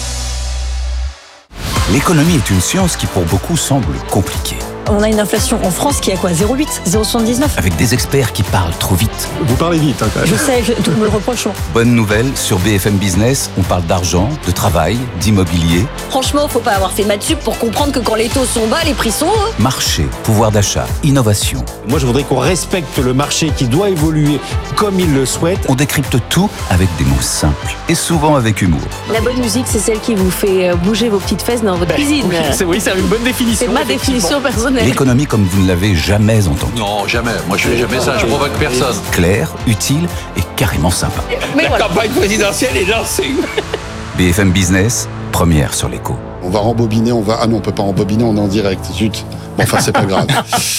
L'économie est une science qui pour beaucoup semble compliquée. On a une inflation en France qui est à quoi ? zéro virgule huit, zéro virgule soixante-dix-neuf. Avec des experts qui parlent trop vite. Vous parlez vite, hein, quand même. Je sais, je, tout me le reprochons. Bonne nouvelle, sur B F M Business, on parle d'argent, de travail, d'immobilier, Franchement, faut pas avoir fait maths sup pour comprendre que quand les taux sont bas, les prix sont hauts. marché, pouvoir d'achat, innovation. Moi, je voudrais qu'on respecte le marché qui doit évoluer comme il le souhaite. On décrypte tout avec des mots simples et souvent avec humour. La bonne musique, c'est celle qui vous fait bouger vos petites fesses dans votre cuisine. Oui, c'est, oui, c'est une bonne définition. C'est ma définition personnelle. L'économie comme vous ne l'avez jamais entendue. Non, jamais. Moi, je fais jamais ça. Je provoque personne. Claire, utile et carrément sympa. Mais La voilà. campagne présidentielle est lancée. B F M Business, première sur l'écho. On va rembobiner, on va... Ah non, on peut pas rembobiner, on est en direct. Zut. Bon, enfin, c'est pas grave.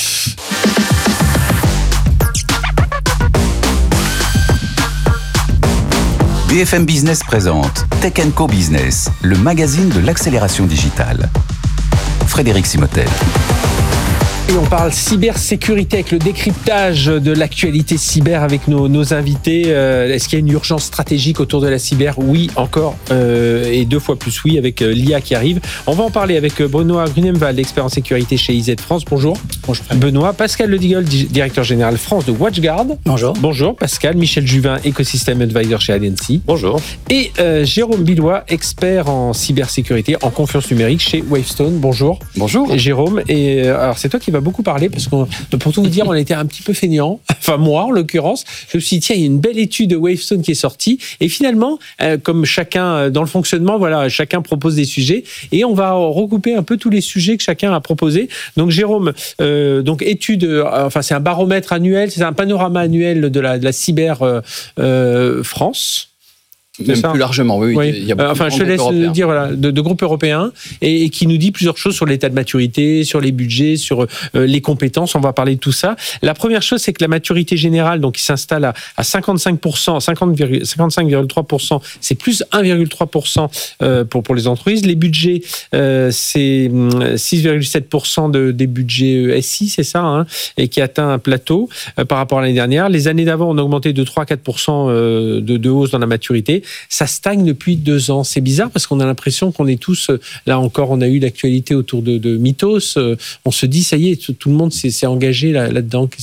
B F M Business présente Tech and Co Business, le magazine de l'accélération digitale. Frédéric Simotel. Et on parle cybersécurité avec le décryptage de l'actualité cyber avec nos, nos invités. Euh, est-ce qu'il y a une urgence stratégique autour de la cyber ? Oui, encore, euh, et deux fois plus oui, avec euh, l'I A qui arrive. On va en parler avec Benoît Grunemwald, expert en sécurité chez I Z France. Bonjour. Bonjour. Benoît. Pascal Ledigold, directeur général France de WatchGuard. Bonjour. Bonjour Pascal. Michel Juvin, Ecosystem Advisor chez Adensi. Bonjour. Et euh, Jérôme Billois, expert en cybersécurité, en confiance numérique chez Wavestone. Bonjour. Bonjour. Et Jérôme, et euh, alors c'est toi qui vas beaucoup parler parce que pour tout vous dire, on était un petit peu feignants. Enfin moi, en l'occurrence, je me suis dit tiens, il y a une belle étude de Wavestone qui est sortie. Et finalement, euh, comme chacun euh, dans le fonctionnement, voilà, chacun propose des sujets et on va recouper un peu tous les sujets que chacun a proposés. Donc Jérôme, euh, donc étude, euh, enfin c'est un baromètre annuel, c'est un panorama annuel de la, de la cyber euh, euh, France. Même ça plus largement, oui. Oui. Il y a beaucoup Euh, enfin, de je te grands laisse groupes européens. dire voilà, de, de groupes européens et, et qui nous dit plusieurs choses sur l'état de maturité, sur les budgets, sur euh, les compétences. On va parler de tout ça. La première chose, c'est que la maturité générale, donc, qui s'installe à, à cinquante-cinq pour cent, cinquante, cinquante-cinq virgule trois pour cent, c'est plus un virgule trois pour cent euh, pour pour les entreprises. Les budgets, euh, c'est six virgule sept pour cent de, des budgets S I, c'est ça, hein, et qui atteint un plateau euh, par rapport à l'année dernière. Les années d'avant, on a augmenté de trois à quatre pour cent euh, de, de hausse dans la maturité. Ça stagne depuis deux ans. C'est bizarre parce qu'on a l'impression qu'on est tous, là encore, on a eu l'actualité autour de, de Mythos. On se dit, ça y est, tout, tout le monde s'est, s'est engagé là, là-dedans. Qu'est-ce qui se passe ?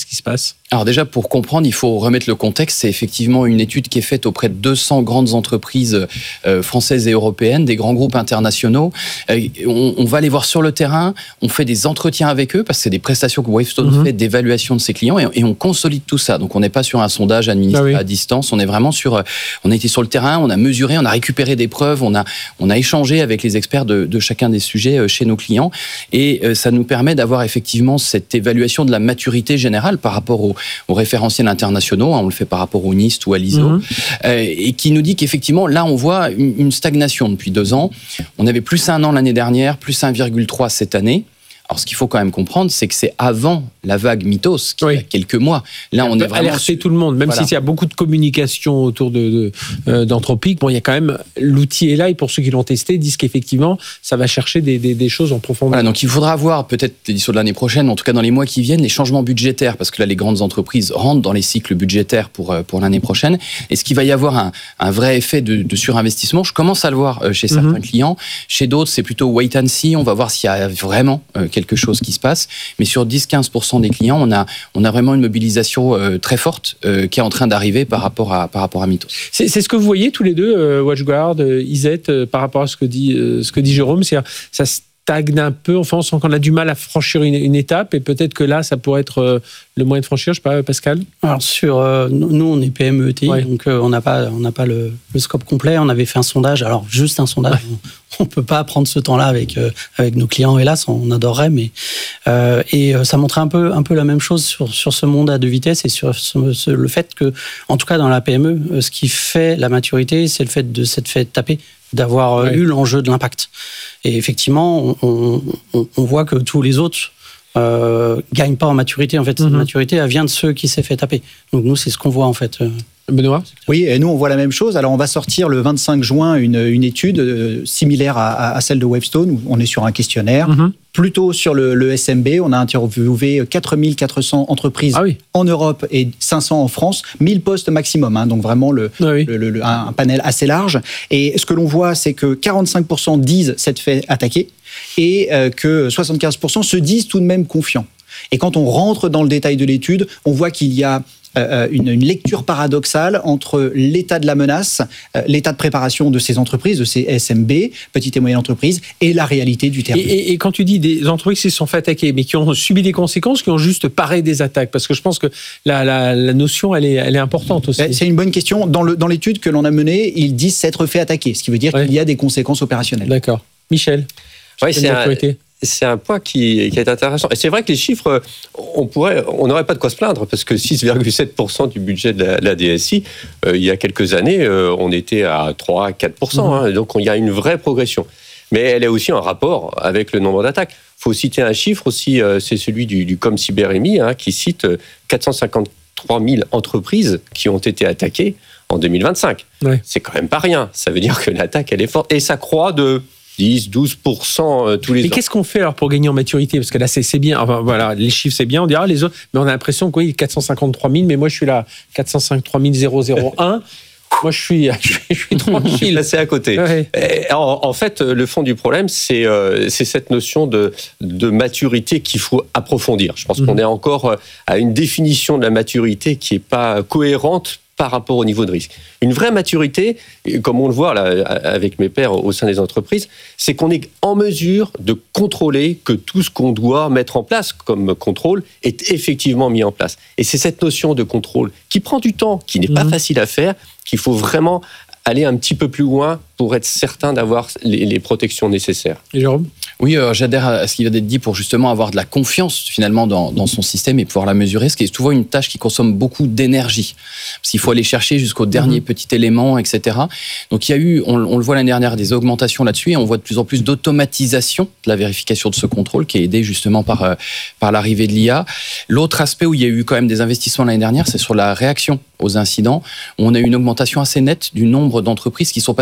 Alors déjà, pour comprendre, il faut remettre le contexte. C'est effectivement une étude qui est faite auprès de deux cents grandes entreprises euh, françaises et européennes, des grands groupes internationaux. Euh, on, on va les voir sur le terrain, on fait des entretiens avec eux, parce que c'est des prestations que Wavestone mm-hmm. fait d'évaluation de ses clients, et, et on consolide tout ça. Donc on n'est pas sur un sondage administré ah oui. à distance, on est vraiment sur... On a été sur le terrain, on a mesuré, on a récupéré des preuves, on a, on a échangé avec les experts de, de chacun des sujets chez nos clients, et euh, ça nous permet d'avoir effectivement cette évaluation de la maturité générale par rapport au aux référentiels internationaux, on le fait par rapport au NIST ou à l'I S O, mmh. euh, et qui nous dit qu'effectivement, là, on voit une, une stagnation depuis deux ans. On avait plus un an l'année dernière, plus un virgule trois cette année. Alors, ce qu'il faut quand même comprendre, c'est que c'est avant la vague Mythos, qui oui. il y a quelques mois. Là, on, on est vraiment alerter sur... tout le monde, même voilà. s'il y a beaucoup de communication autour de, de, euh, d'Anthropic. Bon, il y a quand même l'outil est là, et pour ceux qui l'ont testé, disent qu'effectivement, ça va chercher des, des, des choses en profondeur. Voilà, donc il faudra voir peut-être l'édition de l'année prochaine, en tout cas dans les mois qui viennent, les changements budgétaires, parce que là, les grandes entreprises rentrent dans les cycles budgétaires pour pour l'année prochaine. Est-ce qu'il va y avoir un, un vrai effet de, de surinvestissement ? Je commence à le voir chez certains mm-hmm. clients. Chez d'autres, c'est plutôt wait and see. On va voir s'il y a vraiment euh, quelque chose qui se passe, mais sur dix à quinze pour cent des clients, on a, on a vraiment une mobilisation euh, très forte euh, qui est en train d'arriver par rapport à, par rapport à Mythos. C'est, c'est ce que vous voyez tous les deux, euh, WatchGuard, euh, Iset, euh, par rapport à ce que dit, euh, ce que dit Jérôme, c'est-à-dire ça stagne un peu, enfin on sent qu'on a du mal à franchir une, une étape, et peut-être que là, ça pourrait être euh, le moyen de franchir, je sais pas, Pascal. Alors sur, euh, nous on est P M E E T I, ouais. donc euh, on n'a pas, on n'a pas le, le scope complet. On avait fait un sondage, alors juste un sondage. Ouais. On ne peut pas prendre ce temps-là avec euh, avec nos clients, hélas, on adorerait, mais euh, et euh, ça montrait un peu un peu la même chose sur sur ce monde à deux vitesses, et sur ce, ce, le fait que, en tout cas dans la P M E, euh, ce qui fait la maturité, c'est le fait de s'être fait taper, d'avoir ouais. eu l'enjeu de l'impact. Et effectivement, on, on, on voit que tous les autres euh, gagnent pas en maturité. En fait, cette mm-hmm. maturité, elle vient de ceux qui s'est fait taper. Donc nous, c'est ce qu'on voit en fait. Benoît ? Oui, et nous on voit la même chose. Alors on va sortir le vingt-cinq juin une, une étude euh, similaire à, à celle de Wavestone, où on est sur un questionnaire. Mm-hmm. Plutôt sur le, le S M B, on a interviewé quatre mille quatre cents entreprises ah oui. en Europe et cinq cents en France, mille postes maximum, hein, donc vraiment le, ah oui. le, le, un panel assez large. Et ce que l'on voit, c'est que quarante-cinq pour cent disent s'être fait attaquer, et euh, que soixante-quinze pour cent se disent tout de même confiants. Et quand on rentre dans le détail de l'étude, on voit qu'il y a euh, une, une lecture paradoxale entre l'état de la menace, euh, l'état de préparation de ces entreprises, de ces S M B, petites et moyennes entreprises, et la réalité du terrain. Et, et, et quand tu dis des entreprises qui se sont fait attaquer, mais qui ont subi des conséquences, qui ont juste paré des attaques, parce que je pense que la, la, la notion, elle est, elle est importante aussi. C'est une bonne question. Dans, le, dans l'étude que l'on a menée, ils disent s'être fait attaquer, ce qui veut dire ouais. qu'il y a des conséquences opérationnelles. D'accord. Michel, oui, c'est un, c'est un point qui, qui est intéressant. Et c'est vrai que les chiffres, on pourrait, on n'aurait pas de quoi se plaindre, parce que six virgule sept pour cent du budget de la, la D S I, euh, il y a quelques années, euh, on était à trois à quatre pour cent. Mmh. Hein, donc il y a une vraie progression. Mais elle est aussi en rapport avec le nombre d'attaques. Il faut citer un chiffre aussi, euh, c'est celui du, du ComCyberEmi, hein, qui cite quatre cent cinquante-trois mille entreprises qui ont été attaquées en deux mille vingt-cinq. Ouais. C'est quand même pas rien. Ça veut dire que l'attaque, elle est forte. Et ça croît de dix à douze pour cent tous les mais ans. Mais qu'est-ce qu'on fait alors pour gagner en maturité ? Parce que là, c'est, c'est bien. Enfin, voilà, les chiffres, c'est bien. On dira les autres. Mais on a l'impression que oui, quatre cent cinquante-trois mille, mais moi, je suis là, quatre cent cinquante-trois mille zéro zéro un. Moi, je suis, je suis, je suis tranquille. Là, c'est à côté. Ouais. En, en fait, le fond du problème, c'est, euh, c'est cette notion de, de maturité qu'il faut approfondir. Je pense mmh. qu'on est encore à une définition de la maturité qui n'est pas cohérente par rapport au niveau de risque. Une vraie maturité, comme on le voit là, avec mes pairs au sein des entreprises, c'est qu'on est en mesure de contrôler que tout ce qu'on doit mettre en place comme contrôle est effectivement mis en place. Et c'est cette notion de contrôle qui prend du temps, qui n'est mmh. pas facile à faire, qu'il faut vraiment aller un petit peu plus loin pour être certain d'avoir les, les protections nécessaires. Et Jérôme ? Oui, euh, j'adhère à ce qui vient d'être dit pour justement avoir de la confiance finalement dans, dans son système et pouvoir la mesurer, ce qui est souvent une tâche qui consomme beaucoup d'énergie. Parce qu'il faut aller chercher jusqu'au dernier mmh. petit élément, et cetera. Donc il y a eu, on, on le voit l'année dernière, des augmentations là-dessus, et on voit de plus en plus d'automatisation de la vérification de ce contrôle qui est aidé justement par, euh, par l'arrivée de l'I A. L'autre aspect où il y a eu quand même des investissements l'année dernière, c'est sur la réaction aux incidents. On a eu une augmentation assez nette du nombre d'entreprises qui sont passées en vingt-quatre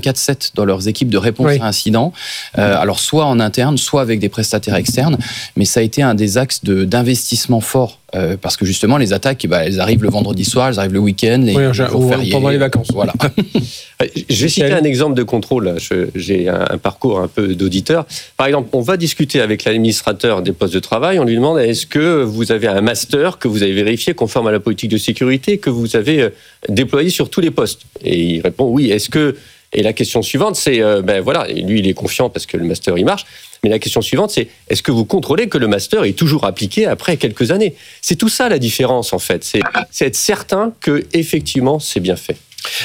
vingt-quatre sept dans leurs équipes de réponse oui. à incidents. Euh, alors, soit en interne, soit avec des prestataires externes. Mais ça a été un des axes de, d'investissement fort. Euh, parce que justement, les attaques, bah, elles arrivent le vendredi soir, elles arrivent le week-end, les, oui, les jours fériés. Pendant les vacances. Voilà. Je vais citer un exemple de contrôle. Je, j'ai un, un parcours un peu d'auditeur. Par exemple, on va discuter avec l'administrateur des postes de travail. On lui demande est-ce que vous avez un master que vous avez vérifié conforme à la politique de sécurité que vous avez déployé sur tous les postes. Et il répond oui. Est-ce que Et la question suivante, c'est euh, ben voilà, lui il est confiant parce que le master il marche. Mais la question suivante, c'est est-ce que vous contrôlez que le master est toujours appliqué après quelques années ? C'est tout ça la différence en fait. C'est, c'est être certain que effectivement c'est bien fait.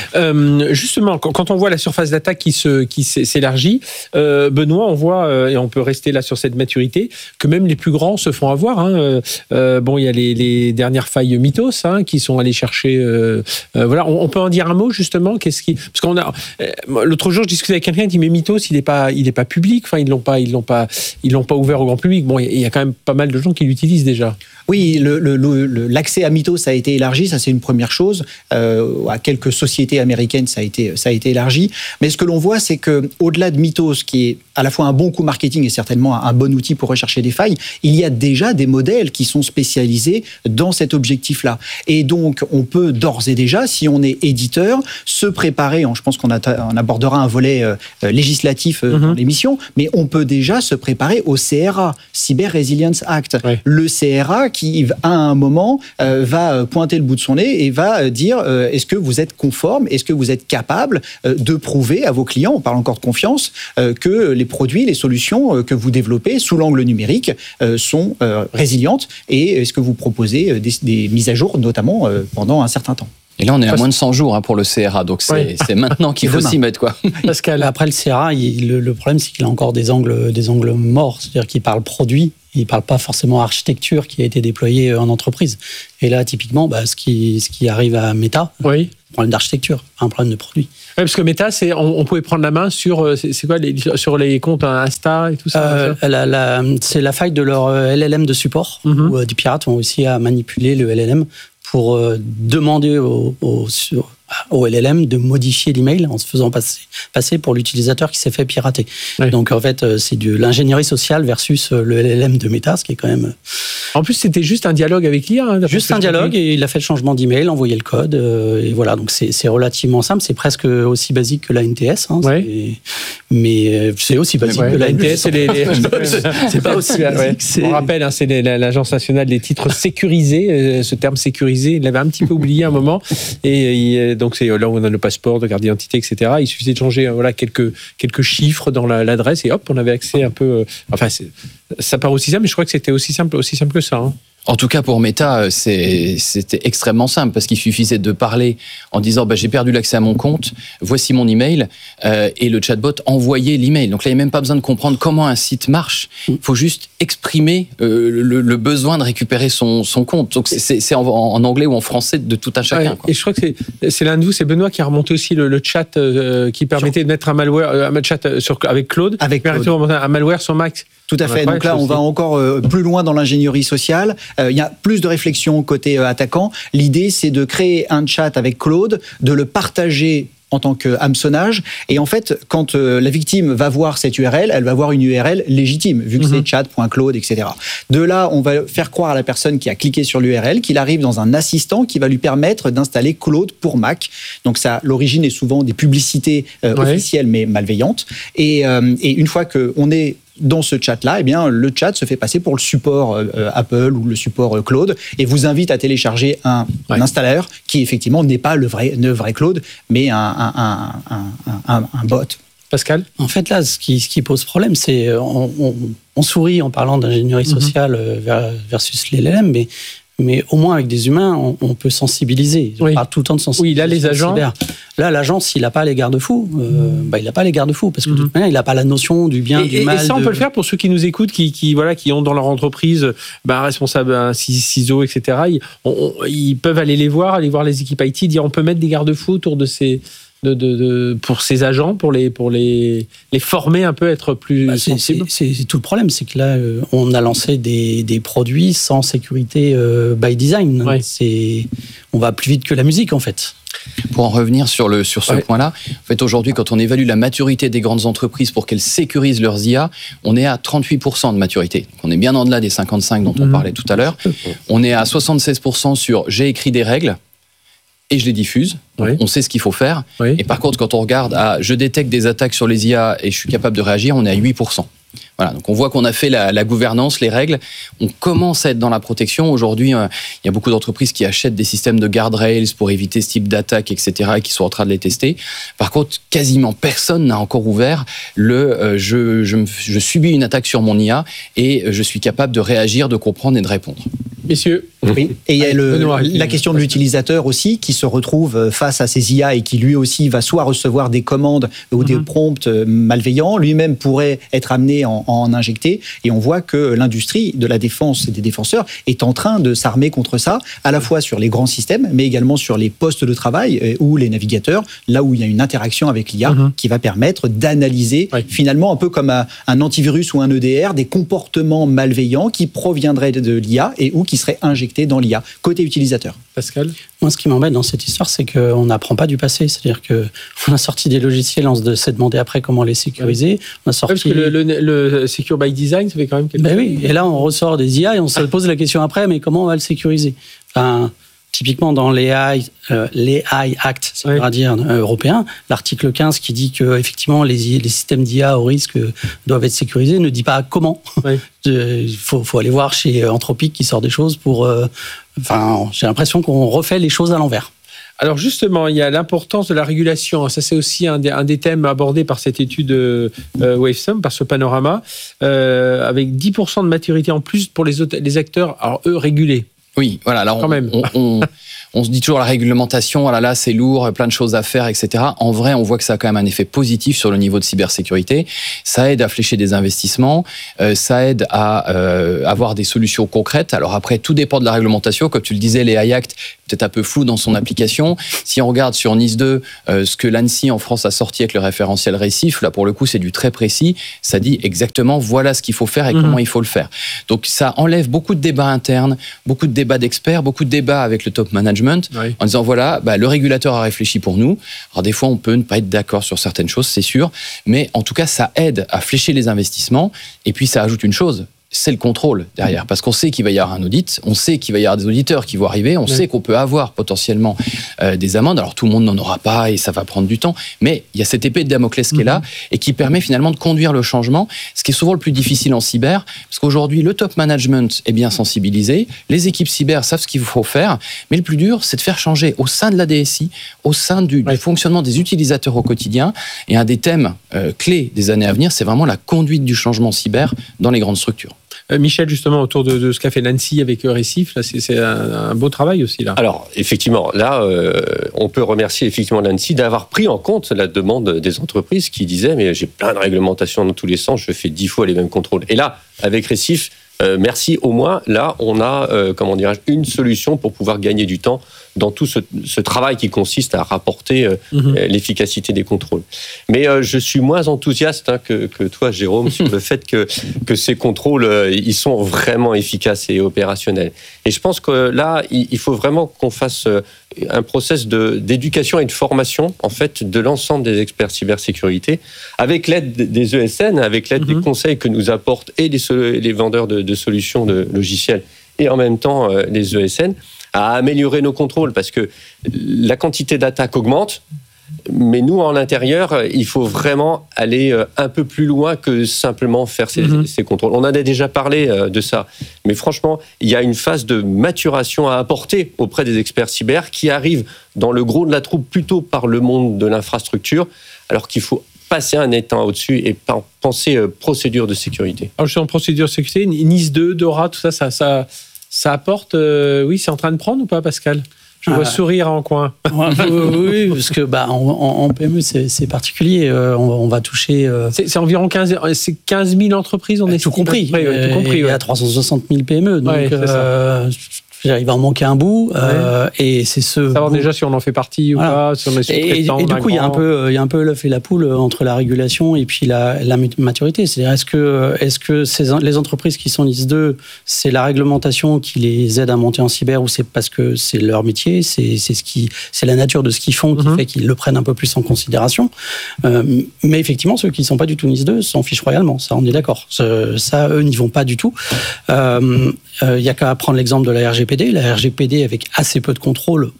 Euh, justement, quand on voit la surface d'attaque qui, se, qui s'élargit, euh, Benoît, on voit, euh, et on peut rester là sur cette maturité, que même les plus grands se font avoir. Hein. Euh, bon, il y a les, les dernières failles Mythos hein, qui sont allées chercher. Euh, euh, voilà, on, on peut en dire un mot justement. Qu'est-ce qui, parce qu'on a euh, l'autre jour, je discutais avec quelqu'un qui dit mais Mythos, il n'est pas, il est pas public. Enfin, ils l'ont pas, ils l'ont pas, ils l'ont pas ouvert au grand public. Bon, il y a quand même pas mal de gens qui l'utilisent déjà. Oui, le, le, le, l'accès à Mythos a été élargi, ça c'est une première chose. Euh, à quelques sociétés américaines, ça a été, ça a été élargi. Mais ce que l'on voit, c'est que au-delà de Mythos, qui est à la fois un bon coup marketing et certainement un bon outil pour rechercher des failles, il y a déjà des modèles qui sont spécialisés dans cet objectif-là. Et donc, on peut d'ores et déjà, si on est éditeur, se préparer. Je pense qu'on a, on abordera un volet euh, législatif euh, mm-hmm. dans l'émission, mais on peut déjà se préparer au C R A, Cyber Resilience Act. Oui. Le C R A qui, à un moment, euh, va pointer le bout de son nez et va dire euh, est-ce que vous êtes conforme, est-ce que vous êtes capable euh, de prouver à vos clients, on parle encore de confiance, euh, que les produits, les solutions euh, que vous développez sous l'angle numérique euh, sont euh, résilientes et est-ce que vous proposez euh, des, des mises à jour, notamment euh, pendant un certain temps. Et là, on est à moins de cent jours hein, pour le C R A, donc c'est, oui. c'est maintenant qu'il faut s'y mettre, quoi. Parce qu'après le C R A, il, le, le problème, c'est qu'il a encore des angles, des angles morts, c'est-à-dire qu'il parle produit, il ne parle pas forcément architecture qui a été déployée en entreprise. Et là, typiquement, bah, ce, qui, ce qui arrive à Meta, oui. un problème d'architecture, un problème de produit. Oui, parce que Meta, c'est, on, on pouvait prendre la main sur, c'est, c'est quoi, les, sur les comptes Insta et tout ça. Euh, la, la, c'est la faille de leur L L M de support, mm-hmm. où euh, des pirates ont réussi à manipuler le L L M pour euh, demander au, au, au L L M de modifier l'email en se faisant passer, passer pour l'utilisateur qui s'est fait pirater. Oui. Donc en fait, c'est de l'ingénierie sociale versus le L L M de Meta, ce qui est quand même... En plus, c'était juste un dialogue avec l'I A. Hein, juste un dialogue, et il a fait le changement d'email, envoyé le code, euh, et voilà. Donc c'est, c'est relativement simple, c'est presque aussi basique que la N T S. Hein, oui. c'est, mais c'est aussi basique ouais, que la N T S. C'est, les, les... c'est pas aussi basique. Ouais. C'est... On rappelle, hein, c'est les, l'Agence nationale des titres sécurisés. Ce terme sécurisé, il l'avait un petit peu oublié à un moment. Et, et donc c'est là où on a le passeport, de carte d'identité, et cetera. Il suffisait de changer voilà, quelques, quelques chiffres dans la, l'adresse et hop, on avait accès un peu... Euh, enfin, c'est, ça paraît aussi simple, mais je crois que c'était aussi simple, aussi simple que ça. Hein. En tout cas, pour Meta, c'est, c'était extrêmement simple parce qu'il suffisait de parler en disant bah, « j'ai perdu l'accès à mon compte, voici mon email euh, » et le chatbot envoyait l'email. Donc là, il n'y a même pas besoin de comprendre comment un site marche. Il faut juste exprimer euh, le, le besoin de récupérer son, son compte. Donc c'est, c'est en, en anglais ou en français de tout un chacun. Ouais, et je crois que c'est, c'est l'un de vous, c'est Benoît qui a remonté aussi le, le chat euh, qui permettait de mettre un malware, euh, un chat sur, avec Claude, avec Claude. Un malware sur Mac. Tout à fait. Donc là, on va encore euh, plus loin dans l'ingénierie sociale. Euh, il y a plus de réflexion côté euh, attaquant. L'idée, c'est de créer un chat avec Claude, de le partager en tant qu'hameçonnage. Et en fait, quand euh, la victime va voir cette U R L, elle va voir une U R L légitime, vu que mm-hmm. c'est chat point claude, et cetera. De là, on va faire croire à la personne qui a cliqué sur l'U R L qu'il arrive dans un assistant qui va lui permettre d'installer Claude pour Mac. Donc ça, l'origine est souvent des publicités euh, ouais. officielles, mais malveillantes. Et, euh, et une fois qu'on est dans ce chat-là, eh bien, le chat se fait passer pour le support euh, Apple ou le support euh, Claude et vous invite à télécharger un, ouais. un installeur qui, effectivement, n'est pas le vrai, le vrai Claude, mais un, un, un, un, un, un bot. Pascal ? En fait, là, ce qui, ce qui pose problème, c'est on, on, on sourit en parlant d'ingénierie sociale mm-hmm. versus l'L L M, mais mais au moins avec des humains, on, on peut sensibiliser. On oui. parle tout le temps de sensibilisation. Oui, là, les agents... cyber. Là, l'agent, s'il n'a pas les garde-fous, euh, bah, il n'a pas les garde-fous, parce que de toute manière, il n'a pas la notion du bien, et, du et, mal. Et ça, on de... peut le faire pour ceux qui nous écoutent, qui, qui, voilà, qui ont dans leur entreprise bah, un responsable, un C I S O, et cetera. Ils, on, ils peuvent aller les voir, aller voir les équipes I T, dire on peut mettre des garde-fous autour de ces... de, de, de, pour ces agents, pour les, pour les, les former un peu, être plus bah, c'est, sensibles? c'est, c'est tout le problème, c'est que là, euh, on a lancé des, des produits sans sécurité euh, by design. Ouais. C'est, on va plus vite que la musique, en fait. Pour en revenir sur, le, sur ce ouais. point-là, en fait, aujourd'hui, quand on évalue la maturité des grandes entreprises pour qu'elles sécurisent leurs I A, on est à trente-huit pour cent de maturité. Donc, on est bien en delà des cinquante-cinq dont on mmh. parlait tout à l'heure. On est à soixante-seize pour cent sur j'ai écrit des règles et je les diffuse. Oui. On sait ce qu'il faut faire. Oui. Et par contre, quand on regarde à je détecte des attaques sur les I A et je suis capable de réagir, on est à huit pour cent. Voilà, donc on voit qu'on a fait la, la gouvernance, les règles. On commence à être dans la protection. Aujourd'hui, euh, il y a beaucoup d'entreprises qui achètent des systèmes de guardrails pour éviter ce type d'attaque, et cetera, et qui sont en train de les tester. Par contre, quasiment personne n'a encore ouvert le euh, je, je, je subis une attaque sur mon I A et je suis capable de réagir, de comprendre et de répondre. Messieurs. Oui. Et il y a le, la question de l'utilisateur aussi qui se retrouve face à ces I A et qui lui aussi va soit recevoir des commandes ou mm-hmm. des prompts malveillants, lui-même pourrait être amené en, en injecter. Et on voit que l'industrie de la défense et des défenseurs est en train de s'armer contre ça, à la fois sur les grands systèmes, mais également sur les postes de travail ou les navigateurs, là où il y a une interaction avec l'I A mm-hmm. qui va permettre d'analyser oui. finalement un peu comme un, un antivirus ou un E D R, des comportements malveillants qui proviendraient de l'I A et ou qui seraient injectés dans l'I A, côté utilisateur. Pascal ? Moi, ce qui m'embête dans cette histoire, c'est qu'on n'apprend pas du passé. C'est-à-dire qu'on a sorti des logiciels, on s'est demandé après comment les sécuriser. On a sorti... Parce que le, le, le Secure by Design, ça fait quand même quelque chose. Ben oui, et là, on ressort des I A et on se pose la question après, mais comment on va le sécuriser ? Enfin, typiquement, dans les A I, euh, les A I Act, c'est oui. à dire euh, européen, l'article quinze qui dit que effectivement les, les systèmes d'I A au risque doivent être sécurisés ne dit pas comment. Il oui. faut, faut aller voir chez Anthropic qui sort des choses pour. Euh, enfin, j'ai l'impression qu'on refait les choses à l'envers. Alors justement, il y a l'importance de la régulation. Ça, c'est aussi un des, un des thèmes abordés par cette étude euh, Wavesum, par ce panorama, euh, avec dix pour cent de maturité en plus pour les, autres, les acteurs, alors eux, régulés. Oui, voilà. Alors Quand on, même. On, on, on se dit toujours la réglementation, voilà, là c'est lourd, plein de choses à faire, et cetera. En vrai, on voit que ça a quand même un effet positif sur le niveau de cybersécurité. Ça aide à flécher des investissements, euh, ça aide à euh, avoir des solutions concrètes. Alors après, tout dépend de la réglementation. Comme tu le disais, les A I Act, peut-être un peu flou dans son application. Si on regarde sur NIS deux, euh, ce que l'ANSSI en France a sorti avec le référentiel RECIF, là pour le coup c'est du très précis. Ça dit exactement voilà ce qu'il faut faire et mmh. comment il faut le faire. Donc ça enlève beaucoup de débats internes, beaucoup de débats d'experts, beaucoup de débats avec le top management, oui. en disant voilà, bah, le régulateur a réfléchi pour nous. Alors des fois on peut ne pas être d'accord sur certaines choses, c'est sûr, mais en tout cas ça aide à flécher les investissements. Et puis ça ajoute une chose, c'est le contrôle derrière, parce qu'on sait qu'il va y avoir un audit, on sait qu'il va y avoir des auditeurs qui vont arriver, on oui. sait qu'on peut avoir potentiellement euh, des amendes. Alors tout le monde n'en aura pas et ça va prendre du temps, mais il y a cette épée de Damoclès qui mmh. est là et qui permet finalement de conduire le changement, ce qui est souvent le plus difficile en cyber, parce qu'aujourd'hui le top management est bien sensibilisé, les équipes cyber savent ce qu'il faut faire, mais le plus dur c'est de faire changer au sein de la D S I, au sein du, oui. du fonctionnement des utilisateurs au quotidien. Et un des thèmes euh, clés des années à venir, c'est vraiment la conduite du changement cyber dans les grandes structures. Michel, justement, autour de, de ce qu'a fait Nancy avec Récif, là, c'est, c'est un, un beau travail aussi. Là. Alors, effectivement, là, euh, on peut remercier effectivement Nancy d'avoir pris en compte la demande des entreprises qui disaient « mais j'ai plein de réglementations dans tous les sens, je fais dix fois les mêmes contrôles ». Et là, avec Récif, euh, merci, au moins, là, on a, euh, comment dirais-je, une solution pour pouvoir gagner du temps dans tout ce, ce travail qui consiste à rapporter euh, mmh. l'efficacité des contrôles. Mais euh, je suis moins enthousiaste hein, que, que toi, Jérôme, sur le fait que, que ces contrôles, euh, ils sont vraiment efficaces et opérationnels. Et je pense que là, il, il faut vraiment qu'on fasse euh, un process de, d'éducation et de formation, en fait, de l'ensemble des experts cybersécurité, avec l'aide des E S N, avec l'aide mmh. des conseils que nous apportent et les, les vendeurs de, de solutions de logiciels, et en même temps euh, les E S N, à améliorer nos contrôles, parce que la quantité d'attaques augmente, mais nous, en l'intérieur, il faut vraiment aller un peu plus loin que simplement faire ces, mmh. ces contrôles. On en a déjà parlé de ça, mais franchement, il y a une phase de maturation à apporter auprès des experts cyber qui arrivent dans le gros de la troupe plutôt par le monde de l'infrastructure, alors qu'il faut passer un état au-dessus et penser procédure de sécurité. Alors, je suis en procédure de sécurité, NIS deux, DORA, tout ça, ça... ça... Ça apporte, euh, oui, c'est en train de prendre ou pas, Pascal ? Je vois ah, sourire en coin. Oui, parce que bah, en, en P M E, c'est, c'est particulier. Euh, on, on va toucher... Euh... C'est, c'est environ quinze, c'est quinze mille entreprises, on est tout compris. Près, ouais, tout compris. Il y a trois cent soixante mille P M E. Donc, ouais, euh, Il va en manquer un bout, ouais. euh, et c'est ce. Savoir bout... déjà si on en fait partie ou voilà. pas, si on est sous-traitant. Et, et, et du coup, il y a un peu, il y a un peu l'œuf et la poule entre la régulation et puis la, la maturité. C'est-à-dire, est-ce que, est-ce que ces, les entreprises qui sont N I S deux, c'est la réglementation qui les aide à monter en cyber, ou c'est parce que c'est leur métier, c'est, c'est ce qui, c'est la nature de ce qu'ils font qui mm-hmm. fait qu'ils le prennent un peu plus en considération. Euh, mais effectivement, ceux qui ne sont pas du tout N I S deux s'en fichent royalement. Ça, on est d'accord. Ça, ça eux, n'y vont pas du tout. Euh, Il euh, n'y a qu'à prendre l'exemple de la R G P D. La R G P D, avec assez peu de contrôle,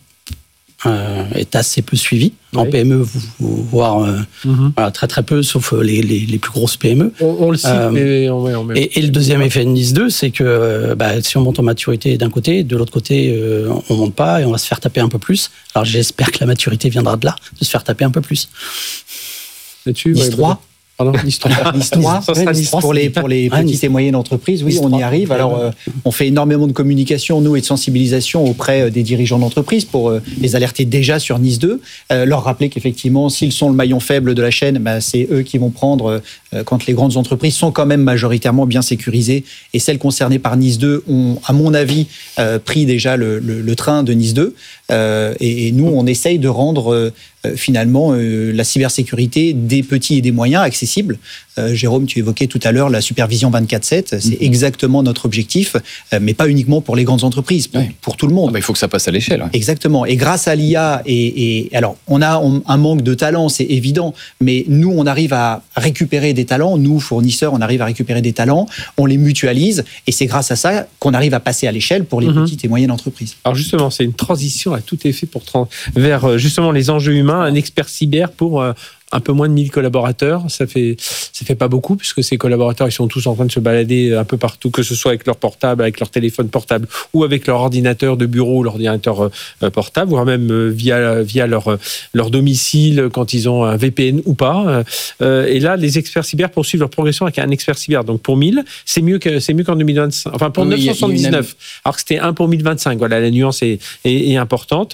euh, est assez peu suivie. Oui. En P M E, voire euh, mm-hmm. voilà, très très peu, sauf les, les, les plus grosses P M E. On, on le cite, euh, mais on met, on met... Et, et le deuxième effet de N I S deux, c'est que bah, si on monte en maturité d'un côté, de l'autre côté, euh, on ne monte pas et on va se faire taper un peu plus. Alors j'espère que la maturité viendra de là, de se faire taper un peu plus. Là-dessus, N I S trois. Ouais, Pardon, l'histoire. l'histoire, ça sera l'histoire pour les, pour les petites et moyennes entreprises. Oui, on y arrive. Alors, euh, on fait énormément de communication, nous, et de sensibilisation auprès des dirigeants d'entreprise pour euh, les alerter déjà sur N I S deux, euh, leur rappeler qu'effectivement, s'ils sont le maillon faible de la chaîne, bah, c'est eux qui vont prendre euh, quand les grandes entreprises sont quand même majoritairement bien sécurisées. Et celles concernées par N I S deux ont, à mon avis, euh, pris déjà le, le, le train de N I S deux. Euh, et, et nous, on essaye de rendre euh, finalement euh, la cybersécurité des petits et des moyens accessibles. Euh, Jérôme, tu évoquais tout à l'heure la supervision vingt-quatre sept. C'est mmh. exactement notre objectif, euh, mais pas uniquement pour les grandes entreprises, pour, ouais. pour tout le monde. Ah bah, il faut que ça passe à l'échelle. Ouais. Exactement. Et grâce à l'I A, et, et alors on a on, un manque de talent, c'est évident, mais nous, on arrive à récupérer des talents. Nous, fournisseurs, on arrive à récupérer des talents, on les mutualise, et c'est grâce à ça qu'on arrive à passer à l'échelle pour les mmh. petites et moyennes entreprises. Alors justement, c'est une transition à tout est fait pour trans- vers justement les enjeux humains, un expert cyber pour euh, un peu moins de mille collaborateurs. Ça fait, ça fait pas beaucoup, puisque ces collaborateurs, ils sont tous en train de se balader un peu partout, que ce soit avec leur portable, avec leur téléphone portable, ou avec leur ordinateur de bureau, l'ordinateur euh, portable, voire même euh, via, via leur, leur domicile, quand ils ont un V P N ou pas. Euh, et là, les experts cyber poursuivent leur progression avec un expert cyber. Donc pour mille, c'est mieux, que, c'est mieux qu'en deux mille vingt-cinq. Enfin, pour oui, neuf cent soixante-dix-neuf, alors que c'était un pour mille vingt-cinq. Voilà, la nuance est, est, est importante.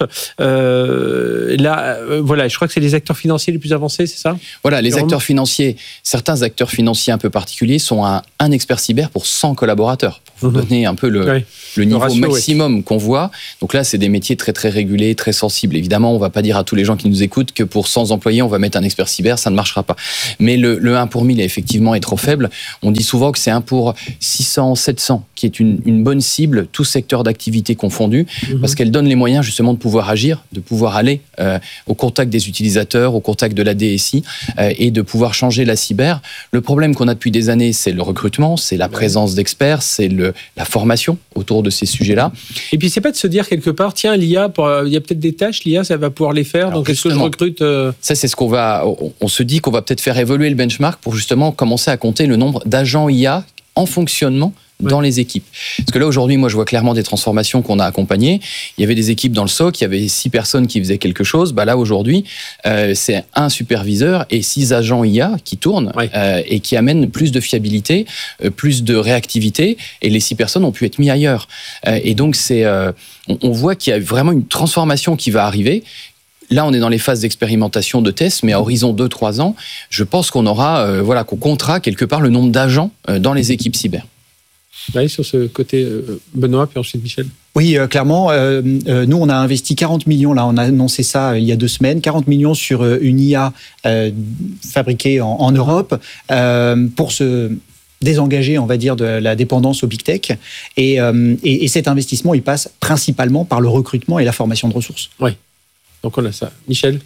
Euh, là, euh, voilà, je crois que c'est les acteurs financiers les plus avancés, c'est ça ? Voilà, les acteurs financiers, certains acteurs financiers un peu particuliers sont un, un expert cyber pour cent collaborateurs, pour vous mmh. donner un peu le, oui. le niveau le ratio, maximum oui. qu'on voit. Donc là, c'est des métiers très très régulés, très sensibles. Évidemment, on ne va pas dire à tous les gens qui nous écoutent que pour cent employés, on va mettre un expert cyber, ça ne marchera pas. Mais le, le un pour mille, effectivement, est trop faible. On dit souvent que c'est un pour six cents, sept cents, qui est une, une bonne cible, tout secteur d'activité confondu, mmh. parce qu'elle donne les moyens justement de pouvoir agir, de pouvoir aller euh, au contact des utilisateurs, au contact de la D S I, euh, et de pouvoir changer la cyber. Le problème qu'on a depuis des années, c'est le recrutement, c'est la présence d'experts, c'est le, la formation autour de ces sujets-là. Et puis, c'est pas de se dire quelque part, tiens, l'I A, pour, il y a peut-être des tâches, l'I A, ça va pouvoir les faire, alors donc est-ce que je recrute euh... Ça, c'est ce qu'on va... On, on se dit qu'on va peut-être faire évoluer le benchmark pour justement commencer à compter le nombre d'agents I A en fonctionnement dans ouais. les équipes. Parce que là, aujourd'hui, moi, je vois clairement des transformations qu'on a accompagnées. Il y avait des équipes dans le S O C, il y avait six personnes qui faisaient quelque chose. Bah là, aujourd'hui, euh, c'est un superviseur et six agents I A qui tournent ouais. euh, et qui amènent plus de fiabilité, euh, plus de réactivité. Et les six personnes ont pu être mis ailleurs. Euh, et donc, c'est, euh, on, on voit qu'il y a vraiment une transformation qui va arriver. Là, on est dans les phases d'expérimentation, de tests, mais à horizon deux à trois ans, je pense qu'on aura, euh, voilà, qu'on comptera quelque part le nombre d'agents euh, dans les équipes cyber. Là, sur ce côté, euh, Benoît, puis ensuite Michel. Oui, euh, clairement. Euh, euh, nous, on a investi quarante millions, là, on a annoncé ça euh, il y a deux semaines, quarante millions sur euh, une I A euh, fabriquée en, en Europe euh, pour se désengager, on va dire, de la dépendance au big tech. Et, euh, et, et cet investissement, il passe principalement par le recrutement et la formation de ressources. Oui. Donc on a ça. Michel,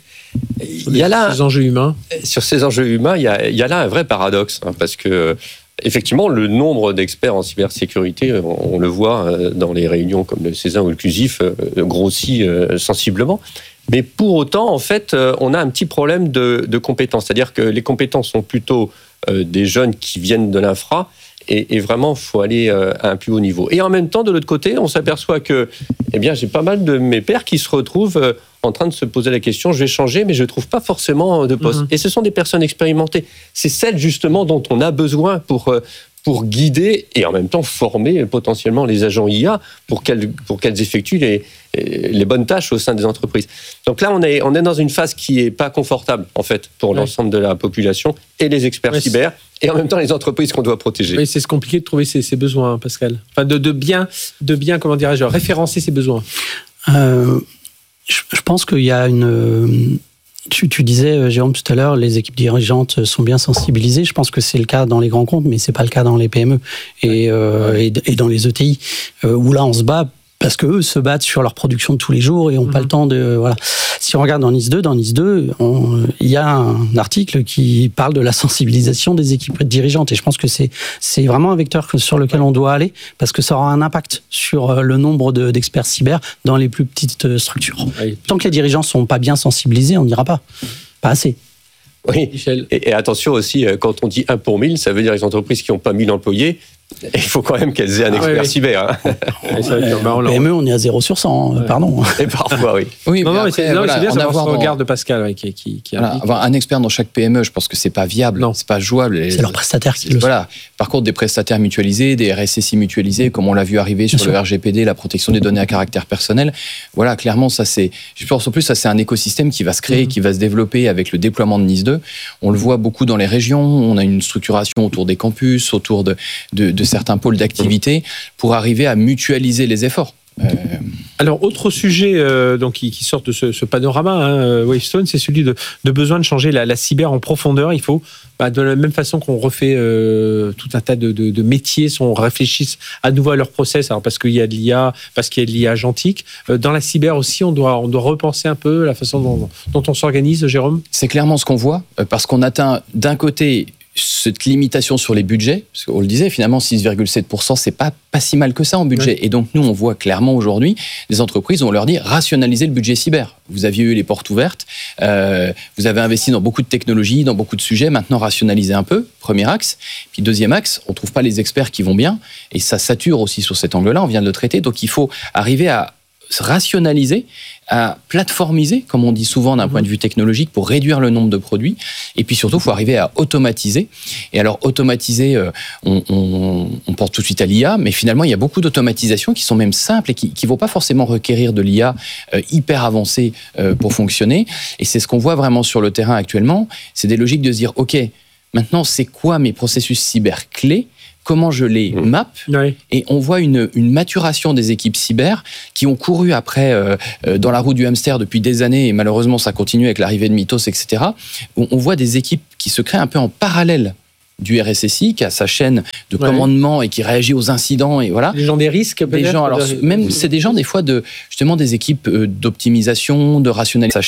il y a là, ces enjeux humains. Sur ces enjeux humains, il y a, il y a là un vrai paradoxe, hein, parce que effectivement, le nombre d'experts en cybersécurité, on, on le voit dans les réunions comme le César ou le CUSIF, grossit sensiblement. Mais pour autant, en fait, on a un petit problème de, de compétences. C'est-à-dire que les compétences sont plutôt euh, des jeunes qui viennent de l'infra. Et, et vraiment, il faut aller à un plus haut niveau. Et en même temps, de l'autre côté, on s'aperçoit que, eh bien, j'ai pas mal de mes pairs qui se retrouvent en train de se poser la question, je vais changer, mais je ne trouve pas forcément de poste. Mmh. Et ce sont des personnes expérimentées. C'est celles, justement, dont on a besoin pour, pour guider et en même temps former potentiellement les agents I A pour qu'elles, pour qu'elles effectuent les, les bonnes tâches au sein des entreprises. Donc là, on est, on est dans une phase qui n'est pas confortable, en fait, pour ouais. l'ensemble de la population et les experts ouais, cyber, et en même temps les entreprises qu'on doit protéger. Oui, c'est compliqué de trouver ces, ces besoins, Pascal. Enfin, de, de, bien, de bien, comment dirais-je, référencer ces besoins. Euh, je, je pense qu'il y a une... Tu, tu disais, Jérôme, tout à l'heure, les équipes dirigeantes sont bien sensibilisées. Je pense que c'est le cas dans les grands comptes, mais c'est pas le cas dans les P M E et, euh, et, et dans les E T I, euh, où là, on se bat parce que eux se battent sur leur production de tous les jours et n'ont mmh. pas le temps de... Voilà. Si on regarde dans Nice deux, dans Nice deux, on, il y a un article qui parle de la sensibilisation des équipes dirigeantes. Et je pense que c'est, c'est vraiment un vecteur sur lequel on doit aller, parce que ça aura un impact sur le nombre de, d'experts cyber dans les plus petites structures. Oui. Tant que les dirigeants ne sont pas bien sensibilisés, on n'ira pas. Pas assez. Oui, Michel. Et, et attention aussi, quand on dit un pour mille, ça veut dire les entreprises qui n'ont pas mille employés. Il faut quand même qu'elles aient un expert ah, oui, oui. cyber. Hein. Ouais, P M E, on est à zéro sur cent, ouais. pardon. Et parfois, oui. Oui, non, non, mais c'est, non, voilà, c'est bien d'avoir ce regard dans... de Pascal ouais, qui, qui, qui voilà, avoir un expert dans chaque P M E, je pense que c'est pas viable, non. c'est pas jouable. C'est leurs prestataires qui le voilà. Par contre, des prestataires mutualisés, des R S S I mutualisés, comme on l'a vu arriver sur bien le sûr. R G P D, la protection des données à caractère personnel. Voilà, clairement, ça c'est. Je pense en plus, ça c'est un écosystème qui va se créer, mm-hmm. qui va se développer avec le déploiement de Nice deux. On le voit beaucoup dans les régions. On a une structuration autour des campus, autour de, de, de certains pôles d'activité. Pour arriver à mutualiser les efforts. Euh... Alors, autre sujet euh, donc, qui, qui sort de ce, ce panorama, hein, Wavestone, c'est celui de, de besoin de changer la, la cyber en profondeur. Il faut, bah, de la même façon qu'on refait euh, tout un tas de, de, de métiers, on réfléchisse à nouveau à leur process, alors parce qu'il y a de l'I A, parce qu'il y a de l'I A agentique. Euh, dans la cyber aussi, on doit, on doit repenser un peu la façon dont, dont on s'organise, Jérôme. C'est clairement ce qu'on voit, parce qu'on atteint d'un côté cette limitation sur les budgets, parce qu'on le disait, finalement, six virgule sept pour cent, c'est pas, pas si mal que ça en budget. Oui. Et donc, nous, on voit clairement aujourd'hui des entreprises où on leur dit rationaliser le budget cyber. Vous aviez eu les portes ouvertes, euh, vous avez investi dans beaucoup de technologies, dans beaucoup de sujets, maintenant rationalisez un peu, premier axe. Puis deuxième axe, on trouve pas les experts qui vont bien, et ça sature aussi sur cet angle-là, on vient de le traiter, donc il faut arriver à rationaliser, à plateformiser, comme on dit souvent d'un point de vue technologique, pour réduire le nombre de produits. Et puis surtout, il faut arriver à automatiser. Et alors, automatiser, euh, on, on, on pense tout de suite à l'I A, mais finalement, il y a beaucoup d'automatisations qui sont même simples et qui ne vont pas forcément requérir de l'I A euh, hyper avancée euh, pour fonctionner. Et c'est ce qu'on voit vraiment sur le terrain actuellement. C'est des logiques de se dire, OK, maintenant, c'est quoi mes processus cyber clés ? Comment je les map, oui. Et on voit une, une maturation des équipes cyber qui ont couru après euh, dans la roue du hamster depuis des années, et malheureusement ça continue avec l'arrivée de Mythos, et cetera. On, on voit des équipes qui se créent un peu en parallèle du R S S I, qui a sa chaîne de ouais. commandement et qui réagit aux incidents, et voilà. Les gens des risques, peut-être. Des gens, alors, même c'est des gens des fois de justement des équipes d'optimisation, de rationalisation.